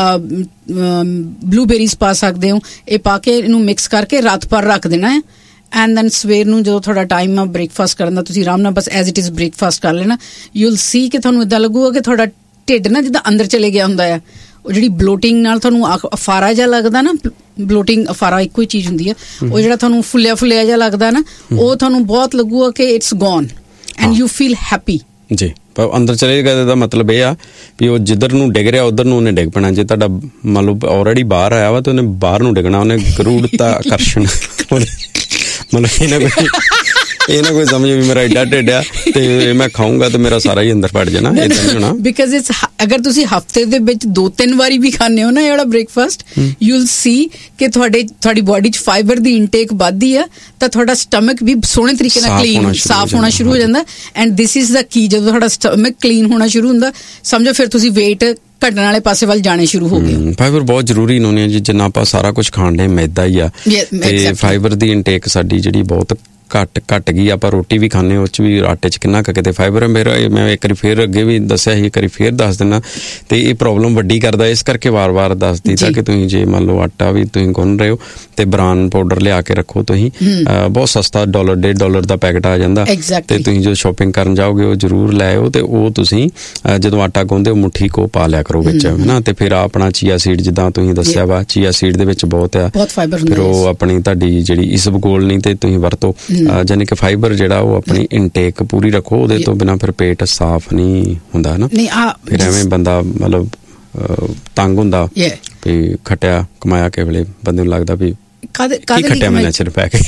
ਬਲੂਬੇਰੀਜ਼ ਪਾ ਸਕਦੇ ਹੋ। ਇਹ ਪਾ ਕੇ ਇਹਨੂੰ ਮਿਕਸ ਕਰਕੇ ਰਾਤ ਭਰ ਰੱਖ ਦੇਣਾ ਹੈ। ਐਂਡ ਦੈਨ ਸਵੇਰ ਨੂੰ ਜਦੋਂ ਤੁਹਾਡਾ ਟਾਈਮ ਆ ਬ੍ਰੇਕਫਾਸਟ ਕਰਨ ਦਾ, ਤੁਸੀਂ ਆਰਾਮ ਨਾਲ ਬਸ ਐਜ਼ ਇਟ ਇਜ਼ ਬ੍ਰੇਕਫਾਸਟ ਕਰ ਲੈਣਾ। ਯੂ ਵਿਲ ਸੀ ਕਿ ਤੁਹਾਨੂੰ ਇੱਦਾਂ ਲੱਗੂਗਾ ਕਿ ਤੁਹਾਡਾ ਢਿੱਡ ਨਾ ਜਿੱਦਾਂ ਅੰਦਰ ਚਲੇ ਗਿਆ ਹੁੰਦਾ ਆ। ਉਹ ਜਿਹੜੀ ਬਲੋਟਿੰਗ ਨਾਲ ਤੁਹਾਨੂੰ ਅਫਾਰਾ ਜਿਹਾ ਲੱਗਦਾ ਨਾ, ਬਲੋਟਿੰਗ ਅਫਾਰਾ ਇੱਕੋ ਹੀ ਚੀਜ਼ ਹੁੰਦੀ ਆ, ਉਹ ਜਿਹੜਾ ਤੁਹਾਨੂੰ ਫੁੱਲਿਆ ਫੁੱਲਿਆ ਜਿਹਾ ਲੱਗਦਾ ਨਾ, ਉਹ ਤੁਹਾਨੂੰ ਬਹੁਤ ਲੱਗੂਗਾ ਕਿ it's gone and you feel happy ਜੀ। ਪਰ ਅੰਦਰ ਚਲੇ ਗਏ ਦਾ ਮਤਲਬ ਇਹ ਆ ਵੀ ਉਹ ਜਿੱਧਰ ਨੂੰ ਡਿੱਗ ਰਿਹਾ ਉਧਰ ਨੂੰ ਉਹਨੇ ਡਿੱਗ ਪੈਣਾ। ਜੇ ਤੁਹਾਡਾ ਮੰਨ ਲਓ ਆਲਰੇਡੀ ਬਾਹਰ ਆਇਆ ਵਾ ਤਾਂ ਉਹਨੇ ਬਾਹਰ ਨੂੰ ਡਿੱਗਣਾ, ਉਹਨੇ ਗਰੂੜਤਾ ਆਕਰਸ਼ਣ, ਮਤਲਬ ਇਹ ਨਾ ਕੋਈ ਇਹ ਨਾ ਕੋਈ ਸਮਝ ਵੀ ਮੇਰਾ ਏਡਾ ਢਿੱਡ ਆ ਤੇ ਮੈਂ ਖਾਊਂਗਾ ਤੇ ਮੇਰਾ ਸਾਰਾ ਹੀ ਅੰਦਰ ਵੜ ਜਾਣਾ, ਏਦਾਂ ਨਹੀਂ ਹੋਣਾ। ਬਿਕਾਜ਼ ਇਟਸ, ਅਗਰ ਤੁਸੀਂ ਹਫਤੇ ਦੇ ਵਿੱਚ ਦੋ ਤਿੰਨ ਵਾਰੀ ਵੀ ਖਾਂਦੇ ਹੋ ਨਾ ਇਹ ਵਾਲਾ ਬ੍ਰੇਕਫਾਸਟ, ਯੂ ਵਿਲ ਸੀ ਕਿ ਤੁਹਾਡੇ ਤੁਹਾਡੀ ਬੋਡੀ 'ਚ ਫਾਈਬਰ ਦੀ ਇਨਟੇਕ ਵੱਧਦੀ ਆ, ਤਾਂ ਤੁਹਾਡਾ ਸਟਮਕ ਵੀ ਸੋਹਣੇ ਤਰੀਕੇ ਨਾਲ ਕਲੀਨ ਸਾਫ਼ ਹੋਣਾ ਸ਼ੁਰੂ ਹੋ ਜਾਂਦਾ। ਐਂਡ ਦਿਸ ਇਜ਼ ਦਾ ਕੀ, ਜਦੋਂ ਤੁਹਾਡਾ ਸਟਮਕ ਕਲੀਨ ਹੋਣਾ ਸ਼ੁਰੂ ਹੁੰਦਾ, ਸਮਝੋ ਫਿਰ ਤੁਸੀਂ ਵੇਟ ਘਟਣ ਵਾਲੇ ਪਾਸੇ ਵੱਲ ਜਾਣੇ ਸ਼ੁਰੂ ਹੋ ਗਏ। ਫਾਈਬਰ ਬਹੁਤ ਜ਼ਰੂਰੀ ਨੇ ਜੀ, ਜਿੰਨਾ ਆਪਾਂ ਸਾਰਾ ਕੁਝ ਖਾਣ ਦੇ ਮੈਦਾ ਹੀ ਆ, ਤੇ ਫਾਈਬਰ ਦੀ ਇਨਟੇਕ ਸਾਡੀ ਜਿਹੜੀ ਬਹੁਤ ਘੱਟ ਘੱਟ ਗਈ। ਆਪਾਂ ਰੋਟੀ ਵੀ ਖਾਂਦੇ, ਉਹ 'ਚ ਵੀ ਆਟੇ 'ਚ ਕਿੰਨਾ ਕੁ ਕਿਤੇ ਫਾਈਬਰ ਹੈ। ਮੇਰਾ ਮੈਂ ਇੱਕ ਵਾਰੀ ਫੇਰ ਅੱਗੇ ਵੀ ਦੱਸਿਆ ਸੀ, ਇੱਕ ਵਾਰੀ ਫੇਰ ਦੱਸ ਦਿੰਦਾ, ਤੇ ਇਹ ਪ੍ਰੋਬਲਮ ਵੱਡੀ ਕਰਦਾ, ਇਸ ਕਰਕੇ ਵਾਰ-ਵਾਰ ਦੱਸਦੀ ਤਾਂ ਕਿ ਤੁਸੀਂ ਜੇ ਮੰਨ ਲਓ ਆਟਾ ਵੀ ਤੁਸੀਂ ਗੁੰਨ ਰਹੇ ਹੋ ਤੇ ਬਰਾਨ ਪਾਊਡਰ ਲਿਆ ਕੇ ਰੱਖੋ ਤੁਸੀਂ, ਬਹੁਤ ਸਸਤਾ, ਡਾਲਰ ਡੇਢ ਡਾਲਰ ਦਾ ਪੈਕਟ ਆ ਜਾਂਦਾ, ਤੇ ਤੁਸੀਂ ਜੋ ਸ਼ੋਪਿੰਗ ਕਰਨ ਜਾਓਗੇ ਉਹ ਜ਼ਰੂਰ ਲੈ ਆਓ। ਤੇ ਉਹ ਤੁਸੀਂ ਜਦੋਂ ਆਟਾ ਗੁੰਨਦੇ ਹੋ ਮੁੱਠੀ ਕੋ ਪਾ ਲਿਆ ਕਰੋ ਵਿੱਚ, ਹਨਾ। ਤੇ ਫਿਰ ਆਪਣਾ ਚੀਆ ਸੀਡ ਜਿੱਦਾਂ ਤੁਸੀਂ ਦੱਸਿਆ ਵਾ, ਚੀਆ ਸੀਡ ਦੇ ਵਿੱਚ ਬਹੁਤ ਆ ਫਾਈਬਰ, ਫਿਰ ਉਹ ਆਪਣੀ ਤੁਹਾਡੀ ਜਿਹੜੀ ਇਸਬਗੋਲ ਨਹੀਂ ਤੇ ਤੁਸੀਂ ਵਰਤੋ, ਜਾਨੀ ਕਿ ਫਾਈਬਰ ਜਿਹੜਾ ਉਹ ਆਪਣੀ ਇਨਟੇਕ ਪੂਰੀ ਰੱਖੋ, ਉਹਦੇ ਤੋਂ ਬਿਨਾਂ ਫਿਰ ਪੇਟ ਸਾਫ਼ ਨਹੀਂ ਹੁੰਦਾ ਨਾ, ਫਿਰ ਐਵੇਂ ਬੰਦਾ ਮਤਲਬ ਤੰਗ ਹੁੰਦਾ ਵੀ ਖਟਿਆ ਕਮਾਇਆ ਕੇ ਵੇਲੇ ਬੰਦੇ ਨੂੰ ਲੱਗਦਾ ਵੀ ਕਾਦੇ ਕਾਦੇ ਖੱਟਿਆ ਮੈਂ ਨਚਰ ਪੈ ਕੇ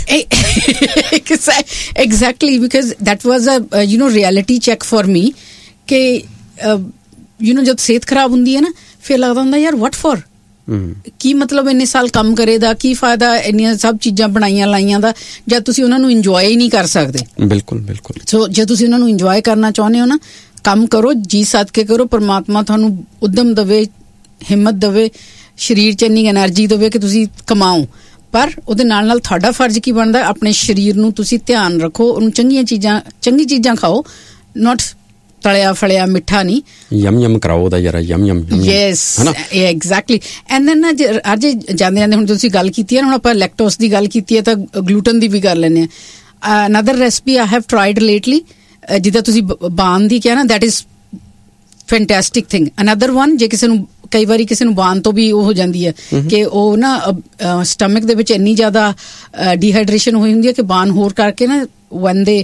exactly because that was a you know reality check for me ਕਿ ਯੂ ਨੋ ਜਦ ਸਿਹਤ ਖਰਾਬ ਹੁੰਦੀ ਹੈ ਨਾ ਫਿਰ ਲੱਗਦਾ ਹੁੰਦਾ ਯਾਰ ਵਾਟ ਫॉर ਕੀ ਮਤਲਬ ਇੰਨੇ ਸਾਲ ਕੰਮ ਕਰੇ ਦਾ ਕੀ ਫਾਇਦਾ ਇੰਨੀਆਂ ਸਭ ਚੀਜ਼ਾਂ ਬਣਾਈਆਂ ਲਾਈਆਂ ਦਾ ਜਦ ਤੁਸੀਂ ਉਹਨਾਂ ਨੂੰ ਇੰਜੋਏ ਹੀ ਨਹੀਂ ਕਰ ਸਕਦੇ। ਬਿਲਕੁਲ ਬਿਲਕੁਲ। ਸੋ ਜੇ ਤੁਸੀਂ ਉਹਨਾਂ ਨੂੰ ਇੰਜੋਏ ਕਰਨਾ ਚਾਹੁੰਦੇ ਹੋ ਨਾ ਕੰਮ ਕਰੋ, ਜੀ ਸੱਦ ਕੇ ਕਰੋ, ਪਰਮਾਤਮਾ ਤੁਹਾਨੂੰ ਉਦਮ ਦੇਵੇ, ਹਿੰਮਤ ਦੇਵੇ, ਸਰੀਰ 'ਚ ਇੰਨੀ ਐਨਰਜੀ ਦੇਵੇ ਕਿ ਤੁਸੀਂ ਕਮਾਓ, ਪਰ ਉਹਦੇ ਨਾਲ ਨਾਲ ਤੁਹਾਡਾ ਫਰਜ਼ ਕੀ ਬਣਦਾ ਆਪਣੇ ਸਰੀਰ ਨੂੰ ਤੁਸੀਂ ਧਿਆਨ ਰੱਖੋ, ਉਹਨੂੰ ਚੰਗੀਆਂ ਚੀਜ਼ਾਂ ਚੰਗੀ ਚੀਜ਼ਾਂ ਖਾਓ, ਨਾਟ ਤਲਿਆ ਫਲਿਆ ਮਿੱਠਾ ਨਹੀਂ। ਯਮ ਯਮ ਕਰਾਓ ਉਹਦਾ ਯਾਰ Yama Yama yes exactly. And then ਅੱਜ ਜਾਂਦੇ ਜਾਂਦੇ ਹੁਣ ਤੁਸੀਂ ਗੱਲ ਕੀਤੀ ਹੈ ਹੁਣ ਆਪਾਂ ਲੈਕਟੋਸ ਦੀ ਗੱਲ ਕੀਤੀ ਹੈ ਤਾਂ ਗਲੂਟਨ ਦੀ ਵੀ ਕਰ ਲੈਂਦੇ ਹਾਂ। Another recipe I have tried lately, ਜਿੱਦਾਂ ਤੁਸੀਂ ਬਾਨ ਦੀ ਕਿਹਾ ਨਾ, that is fantastic thing. Another one, ਜੇ ਕਿਸੇ ਨੂੰ ਕਈ ਵਾਰੀ ਕਿਸੇ ਨੂੰ ਬਾਨ ਤੋਂ ਵੀ ਉਹ ਹੋ ਜਾਂਦੀ ਹੈ ਕਿ ਉਹ ਨਾ ਸਟਮਕ ਦੇ ਵਿੱਚ ਇੰਨੀ ਜ਼ਿਆਦਾ ਡੀਹਾਈਡਰੇਸ਼ਨ ਹੋਈ ਹੁੰਦੀ ਹੈ ਕਿ ਬਾਨ ਹੋਰ ਕਰਕੇ ਨਾ when they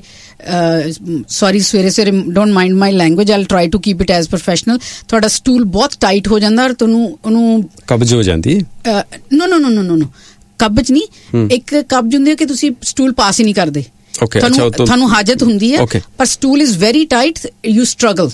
ਸੌਰੀ ਸਵੇਰੇ ਸਵੇਰੇ don't mind my language, I try to keep it as professional, ਤੁਹਾਡਾ ਸਟੂਲ ਬਹੁਤ ਟਾਈਟ ਹੋ ਜਾਂਦਾ ਔਰ ਤੁਹਾਨੂੰ ਉਹਨੂੰ ਕਬਜ਼ ਹੋ ਜਾਂਦੀ। ਨੋ ਨੋ ਨੋ ਨੋ ਨੋ ਕਬਜ਼ ਨਹੀਂ, ਇੱਕ ਕਬਜ਼ ਹੁੰਦੀ ਹੈ ਕਿ ਤੁਸੀਂ ਸਟੂਲ ਪਾਸ ਹੀ ਨਹੀਂ ਕਰਦੇ, ਤੁਹਾਨੂੰ ਹਾਜਤ ਹੁੰਦੀ ਹੈ ਪਰ stool is very tight, you struggle.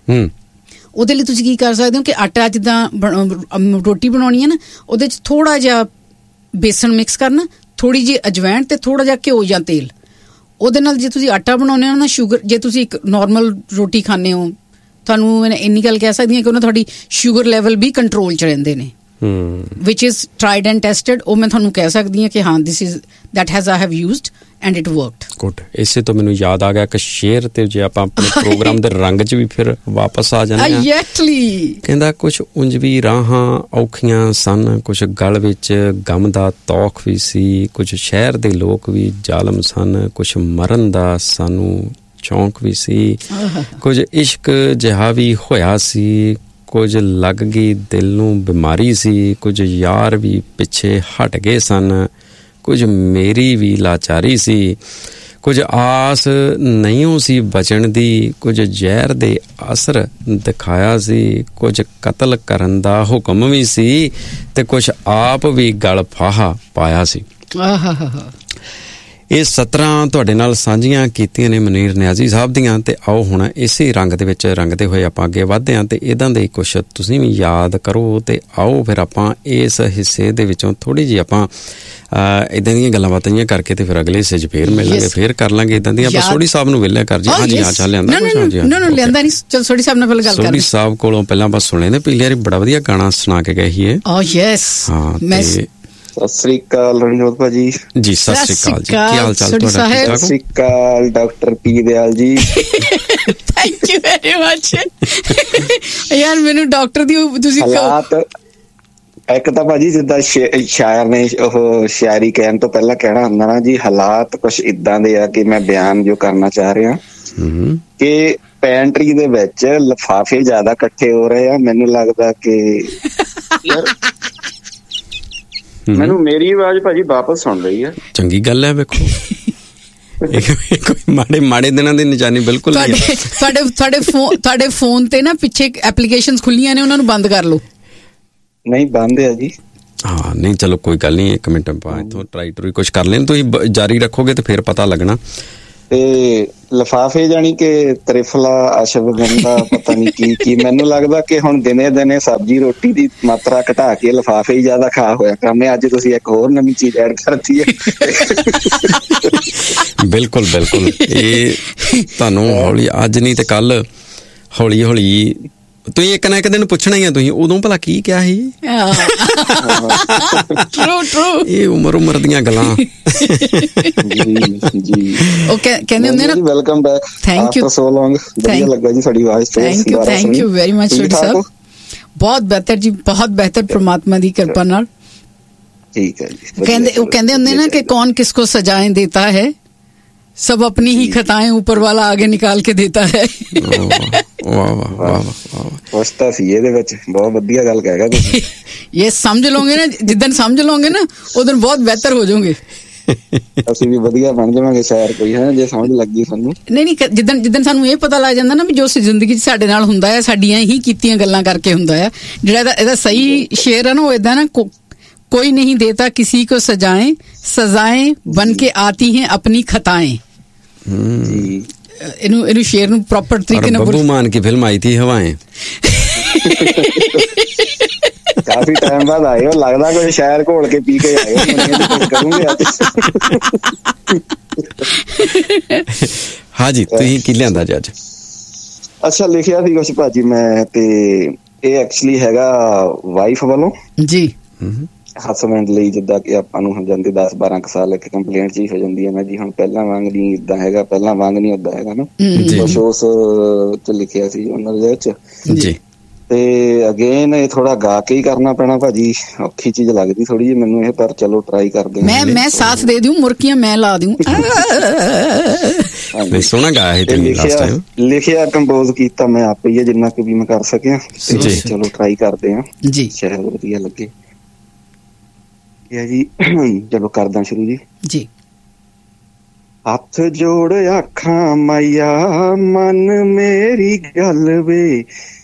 ਉਹਦੇ ਲਈ ਤੁਸੀਂ ਕੀ ਕਰ ਸਕਦੇ ਹੋ ਕਿ ਆਟਾ ਜਿੱਦਾਂ ਰੋਟੀ ਬਣਾਉਣੀ ਹੈ ਨਾ, ਉਹਦੇ 'ਚ ਥੋੜ੍ਹਾ ਜਿਹਾ ਬੇਸਣ ਮਿਕਸ ਕਰਨਾ, ਥੋੜ੍ਹੀ ਜਿਹੀ ਅਜਵਾਇਣ ਤੇ ਥੋੜ੍ਹਾ ਜਿਹਾ ਘਿਓ ਜਾਂ ਤੇਲ, ਉਹਦੇ ਨਾਲ ਜੇ ਤੁਸੀਂ ਆਟਾ ਬਣਾਉਂਦੇ ਹੋ ਨਾ ਸ਼ੂਗਰ, ਜੇ ਤੁਸੀਂ ਇੱਕ ਨੋਰਮਲ ਰੋਟੀ ਖਾਂਦੇ ਹੋ ਤੁਹਾਨੂੰ ਮੈਂ ਇੰਨੀ ਗੱਲ ਕਹਿ ਸਕਦੀ ਹਾਂ ਕਿ ਉਹਨਾਂ ਤੁਹਾਡੀ ਸ਼ੂਗਰ ਲੈਵਲ ਵੀ ਕੰਟਰੋਲ 'ਚ ਰਹਿੰਦੇ ਨੇ, ਵਿਚ ਇਜ਼ ਟਰਾਈਡ ਐਂਡ ਟੈਸਟਡ। ਉਹ ਮੈਂ ਤੁਹਾਨੂੰ ਕਹਿ ਸਕਦੀ ਹਾਂ ਕਿ ਹਾਂ this is that has I have used and it worked. Good. ਇਸੇ ਤੋਂ ਮੈਨੂੰ ਯਾਦ ਆ ਗਿਆ ਕਿ ਸ਼ੇਰ ਤੇ ਜੇ ਆਪਾਂ ਆਪਣੇ ਪ੍ਰੋਗਰਾਮ ਦੇ ਰੰਗ 'ਚ ਵੀ ਫਿਰ ਵਾਪਸ ਆ ਜਾਂਦੇ ਹਾਂ। ਐਗਜ਼ੈਕਟਲੀ। ਕਹਿੰਦਾ ਕੁਛ ਉਂਝ ਵੀ ਰਾਹਾਂ ਔਖੀਆਂ ਸਨ, ਕੁਛ ਗਲ ਵਿੱਚ ਗਮ ਦਾ ਤੌਖ ਵੀ ਸੀ, ਕੁਛ ਸ਼ਹਿਰ ਦੇ ਲੋਕ ਵੀ ਜ਼ਾਲਮ ਸਨ, ਕੁਛ ਮਰਨ ਦਾ ਸਾਨੂੰ ਚੌਂਕ ਵੀ ਸੀ, ਕੁਝ ਇਸ਼ਕ ਜਿਹਾ ਵੀ ਹੋਇਆ ਸੀ, ਕੁਝ ਲੱਗ ਗਈ ਦਿਲ ਨੂੰ ਬਿਮਾਰੀ ਸੀ, ਕੁਝ ਯਾਰ ਵੀ ਪਿੱਛੇ ਹਟ ਗਏ ਸਨ, ਕੁਝ ਮੇਰੀ ਵੀ ਲਾਚਾਰੀ ਸੀ, ਕੁਝ ਆਸ ਨਹੀਂ ਸੀ ਬਚਣ ਦੀ, ਕੁਝ ਜ਼ਹਿਰ ਦੇ ਅਸਰ ਦਿਖਾਇਆ ਸੀ, ਕੁਝ ਕਤਲ ਕਰਨ ਦਾ ਹੁਕਮ ਵੀ ਸੀ ਤੇ ਕੁਝ ਆਪ ਵੀ ਗਲ ਫਾਹਾ ਪਾਇਆ ਸੀ। ਇਹ ਸਤਰਾਂ ਤੁਹਾਡੇ ਨਾਲ ਸਾਂਝੀਆਂ ਕੀਤੀਆਂ ਨੇ ਮਨੀਰ ਨਿਆਜ਼ੀ ਸਾਹਿਬ ਦੀਆਂ, ਤੇ ਆਓ ਹੁਣ ਇਸੇ ਰੰਗ ਦੇ ਵਿੱਚ ਰੰਗਦੇ ਹੋਏ ਆਪਾਂ ਅੱਗੇ ਵਧਦੇ ਹਾਂ ਤੇ ਇੱਦਾਂ ਦੇ ਕੁਛ ਤੁਸੀਂ ਵੀ ਯਾਦ ਕਰੋ ਤੇ ਆਓ ਫਿਰ ਆਪਾਂ ਇਸ ਹਿੱਸੇ ਦੇ ਵਿੱਚੋਂ ਥੋੜ੍ਹੀ ਜਿਹੀ ਆਪਾਂ ਇੱਦਾਂ ਦੀਆਂ ਗੱਲਾਂ ਬਾਤਾਂ ਕਰਕੇ ਤੇ ਫਿਰ ਅਗਲੇ ਹਿੱਸੇ 'ਚ ਫੇਰ ਮਿਲਾਂਗੇ, ਫੇਰ ਕਰ ਲਾਂਗੇ ਇੱਦਾਂ ਦੀਆਂ। ਆਪਾਂ ਸੋਢੀ ਸਾਹਿਬ ਨੂੰ ਵਿਲਿਆ ਕਰ ਜੀ। ਹਾਂਜੀ ਆ ਚੱਲ ਲਿਆਂਦਾ ਲਿਆਂਦਾ ਨਹੀਂ, ਚਲ ਸੋਢੀ ਸਾਹਿਬ ਨਾਲ ਗੱਲ ਕਰਦੇ। ਸੋਢੀ ਸਾਹਿਬ ਕੋਲੋਂ ਪਹਿਲਾਂ ਆਪਾਂ ਸੁਣੇ ਨੇ ਪਿਛਲੀ ਵਾਰੀ ਬੜਾ ਵਧੀਆ ਗਾਣਾ ਸੁਣਾ ਕੇ ਗਏ ਸੀ ਇਹ। ਓ ਯੈਸ। ਹਾਂ ਤੇ ਸਤਿ ਸ੍ਰੀ ਅਕਾਲ ਰਣਜੋਤ ਭਾਜੀ। ਜੀ ਸਤਿ ਸ੍ਰੀ ਅਕਾਲ ਜੀ, ਕੀ ਹਾਲ ਚਾਲ ਤੁਹਾਡਾ? ਸਤਿ ਸ੍ਰੀ ਅਕਾਲ doctor P Dayal ji. Thank you very much ਯਾਰ, ਮੈਨੂੰ ਡਾਕਟਰ ਦੀ ਤੁਸੀਂ ਹਾਲਾਤ ਇੱਕ ਤਾਂ ਭਾਜੀ ਜਿੱਦਾਂ ਸ਼ਾਇਰ ਨੇ ਉਹ ਸ਼ਾਇਰੀ ਕਹਿਣ ਤੋਂ ਪਹਿਲਾਂ ਕਹਿਣਾ ਹੁੰਦਾ ਨਾ ਜੀ, ਹਾਲਾਤ ਕੁਛ ਇਦਾਂ ਦੇ ਆ ਕਿ ਮੈਂ ਬਿਆਨ ਜੋ ਕਰਨਾ ਚਾਹ ਰਿਹਾ ਕਿ ਪੈਂਟਰੀ ਦੇ ਵਿੱਚ ਲਿਫਾਫੇ ਜ਼ਿਆਦਾ ਇਕੱਠੇ ਹੋ ਰਹੇ ਆ। ਮੈਨੂੰ ਲੱਗਦਾ ਕਿ ਯਾਰ ਮੈਨੂੰ ਮੇਰੀ ਆਵਾਜ਼ ਭਾਜੀ ਵਾਪਸ ਸੁਣ ਰਹੀ ਹੈ। ਚੰਗੀ ਗੱਲ ਹੈ। ਵੇਖੋ ਕੋਈ ਮਾੜੇ ਮਾੜੇ ਦਿਨਾਂ ਦੀ ਨਿਸ਼ਾਨੀ ਬਿਲਕੁਲ ਨਹੀਂ ਹੈ। ਤੁਹਾਡੇ ਤੁਹਾਡੇ ਫੋਨ ਤੁਹਾਡੇ ਫੋਨ ਤੇ ਨਾ ਪਿੱਛੇ ਐਪਲੀਕੇਸ਼ਨਸ ਖੁੱਲੀਆਂ ਨੇ, ਉਹਨਾਂ ਨੂੰ ਬੰਦ ਕਰ ਲਓ। ਨਹੀਂ ਬੰਦ ਹੈ ਜੀ। ਹਾਂ ਨਹੀਂ ਚਲੋ ਕੋਈ ਗੱਲ ਨਹੀਂ, ਇੱਕ ਮਿੰਟ ਆਪਾਂ ਇੱਥੋਂ ਟਰਾਈ ਟਰੂਈ ਕੁਛ ਕਰ ਲੈਣ, ਤੁਸੀਂ ਜਾਰੀ ਰੱਖੋਗੇ ਤੇ ਫਿਰ ਪਤਾ ਲੱਗਣਾ। ਤੇ ਲਿਫਾਫੇ ਜਾਣੀ ਕਿ ਤ੍ਰਿਫਲਾ ਅਸ਼ਵਗੰਧਾ ਪਤਾ ਨਹੀਂ ਕੀ ਕੀ, ਮੈਨੂੰ ਲੱਗਦਾ ਕਿ ਹੁਣ ਦਿਨੇ ਦਿਨੇ ਸਬਜ਼ੀ ਰੋਟੀ ਦੀ ਮਾਤਰਾ ਘਟਾ ਕੇ ਲਿਫਾਫੇ ਹੀ ਜ਼ਿਆਦਾ ਖਾ ਹੋਇਆ ਕੰਮ ਹੈ। ਅੱਜ ਤੁਸੀਂ ਇੱਕ ਹੋਰ ਨਵੀਂ ਚੀਜ਼ ਐਡ ਕਰਤੀ ਹੈ। ਬਿਲਕੁਲ ਬਿਲਕੁਲ। ਇਹ ਤੁਹਾਨੂੰ ਹੌਲੀ ਅੱਜ ਨਹੀਂ ਤੇ ਕੱਲ ਹੌਲੀ ਹੌਲੀ ਤੁਸੀਂ ਇੱਕ ਨਾ ਇੱਕ ਦਿਨ ਪੁੱਛਣਾ ਹੀ ਆ, ਤੁਸੀਂ ਉਦੋਂ ਭਲਾ ਕੀ ਕਿਹਾ ਸੀ? True true. ਇਹ ਉਮਰ ਉਮਰ ਦੀਆਂ ਗੱਲਾਂ। ਉਹ ਕਹਿੰਦੇ ਹੁੰਦੇ ਨਾ welcome back, thank you so ਲੌਂਗ। ਵਧੀਆ ਲੱਗਾ ਜੀ ਸਾਡੀ ਆਵਾਜ਼। Thank you thank you very much Sodhi ਸਾਹਿਬ। ਬਹੁਤ ਬਿਹਤਰ ਜੀ, ਬਹੁਤ ਬਿਹਤਰ, ਪ੍ਰਮਾਤਮਾ ਦੀ ਕਿਰਪਾ ਨਾਲ। ਠੀਕ ਹੈ ਜੀ। ਕਹਿੰਦੇ ਉਹ ਕਹਿੰਦੇ ਹੁੰਦੇ ਨਾ ਕਿ ਕੌਣ ਕਿਸਕੋ ਸਜ਼ਾएं देता है, सब अपनी ही खताएं ऊपर वाला आगे निकाल के देता है। ਵਾਹ ਵਾਹ ਵਾਹ ਵਾਹ। ਕੁਛ ਤਾਂ ਸੀ ਇਹਦੇ ਵਿੱਚ, ਬਹੁਤ ਵਧੀਆ ਗੱਲ ਕਹਿ ਗਿਆ ਤੁਸੀਂ। ਇਹ ਸਮਝ ਲਓਗੇ ਨਾ, ਜਿੱਦਣ ਸਮਝ ਲਓਗੇ ਨਾ ਉਦੋਂ ਬਹੁਤ ਬਿਹਤਰ ਹੋ ਜਾਓਗੇ। ਅਸੀਂ ਵੀ ਵਧੀਆ ਬਣ ਜਾਵਾਂਗੇ ਸ਼ਾਇਰ ਕੋਈ, ਹੈ ਜੇ ਸਮਝ ਲੱਗੀ ਸਾਨੂੰ। ਨਹੀਂ ਨਹੀਂ, ਜਿੱਦਣ ਜਿੱਦਣ ਸਾਨੂੰ ਇਹ ਪਤਾ ਲੱਗ ਜਾਂਦਾ ਨਾ ਵੀ ਜੋ ਜ਼ਿੰਦਗੀ 'ਚ ਸਾਡੇ ਨਾਲ ਹੁੰਦਾ ਹੈ ਸਾਡੀਆਂ ਹੀ ਕੀਤੀਆਂ ਗੱਲਾਂ ਕਰਕੇ ਹੁੰਦਾ ਹੈ। ਜਿਹੜਾ ਇਹਦਾ ਇਹਦਾ ਸਹੀ ਸ਼ੇਰ ਹੈ ਨਾ, ਉਹ ਏਦਾਂ ਨਾ कोई नहीं देता किसी को सजाएं, सजाएं बन के आती हैं अपनी खताएं। ਜੀ ਇਹਨੂੰ ਇਹਨੂੰ ਸ਼ੇਰ ਨੂੰ ਪ੍ਰੋਪਰ ਤਰੀਕੇ ਨਾਲ ਬੱਬੂ ਮਾਨ ਕੀ ਫਿਲਮ ਆਈ ਥੀ ਹਵਾएं। ਕਾਫੀ ਟਾਈਮ ਬਾਅਦ ਆਏ ਹੋ, ਲੱਗਦਾ ਕੋਈ ਸ਼ਾਇਰ ਘੋਲ ਕੇ ਪੀ ਕੇ ਆਏ ਹੋ। ਕਰੂੰਗੇ ਅੱਜ। ਹਾਂਜੀ, ਤੁਸੀਂ ਕੀ ਲਿਆਂਦਾ ਜੀ ਅੱਜ? ਅੱਛਾ, ਲਿਖਿਆ ਸੀ ਕੁਛ ਭਾਜੀ ਮੈਂ, ਤੇ ਇਹ ਐਕਚੁਅਲੀ ਹੈਗਾ ਵਾਈਫ ਵੱਲੋਂ ਜੀ, ਹਸਬੈਂਡ ਲਈ। ਜਿੱਦਾਂ ਕਿ ਆਪਾਂ ਨੂੰ ਹੋ ਜਾਂਦੇ ਦਸ ਬਾਰਾਂ ਕੁ ਸਾਲ ਇੱਕ ਕੰਪਲੇਂਟ ਜੀ ਹੋ ਜਾਂਦੀ ਹੈ ਨਾ ਜੀ, ਹੁਣ ਪਹਿਲਾਂ ਵਾਂਗ ਨਹੀਂ ਇਦਾਂ ਹੈਗਾ, ਪਹਿਲਾਂ ਵਾਂਗ ਨਹੀਂ ਓਦਾਂ ਹੈਗਾ ਨਾ, ਕੁਛ ਉਸ ਚ ਲਿਖਿਆ ਸੀ ਉਹਨਾਂ ਦੇ ਵਿੱਚ ਜੀ। ਤੇ ਅਗੇਨ ਇਹ ਥੋੜਾ ਗਾ ਕੇ ਹੀ ਕਰਨਾ ਪੈਣਾ ਭਾਜੀ, ਔਖੀ ਚੀਜ਼ ਲੱਗਦੀ ਥੋੜੀ ਜਿਹੀ ਮੈਨੂੰ ਇਹ, ਪਰ ਚਲੋ ਟਰਾਈ ਕਰਦੇ ਹਾਂ। ਮੈਂ ਮੈਂ ਸਾਥ ਦੇ ਦੂੰ, ਮੁਰਕੀਆਂ ਮੈਂ ਲਾ ਦੂੰ। ਸੋਹਣਾ ਗਾਇਆ ਹੈ ਤੁਸੀਂ ਲਾਸਟ ਟਾਈਮ। ਲਿਖਿਆ ਕੰਪੋਜ਼ ਕੀਤਾ ਮੈਂ ਆਪੇ ਹੀ, ਜਿੰਨਾ ਕਿ ਵੀ ਮੈਂ ਕਰ ਸਕਿਆ। ਚਲੋ ਟਰਾਈ ਕਰਦੇ ਹਾਂ ਜੀ, ਸ਼ਾਇਦ ਵਧੀਆ ਲੱਗੇ ਜੀ। ਚਲੋ ਕਰਦਾ ਸ਼ੁਰੂ ਜੀ। ਜੀ। ਹੱਥ ਜੋੜ ਆਖਾਂ ਮਾਇਆ, ਮਨ ਮੇਰੀ ਗੱਲ ਵੇ,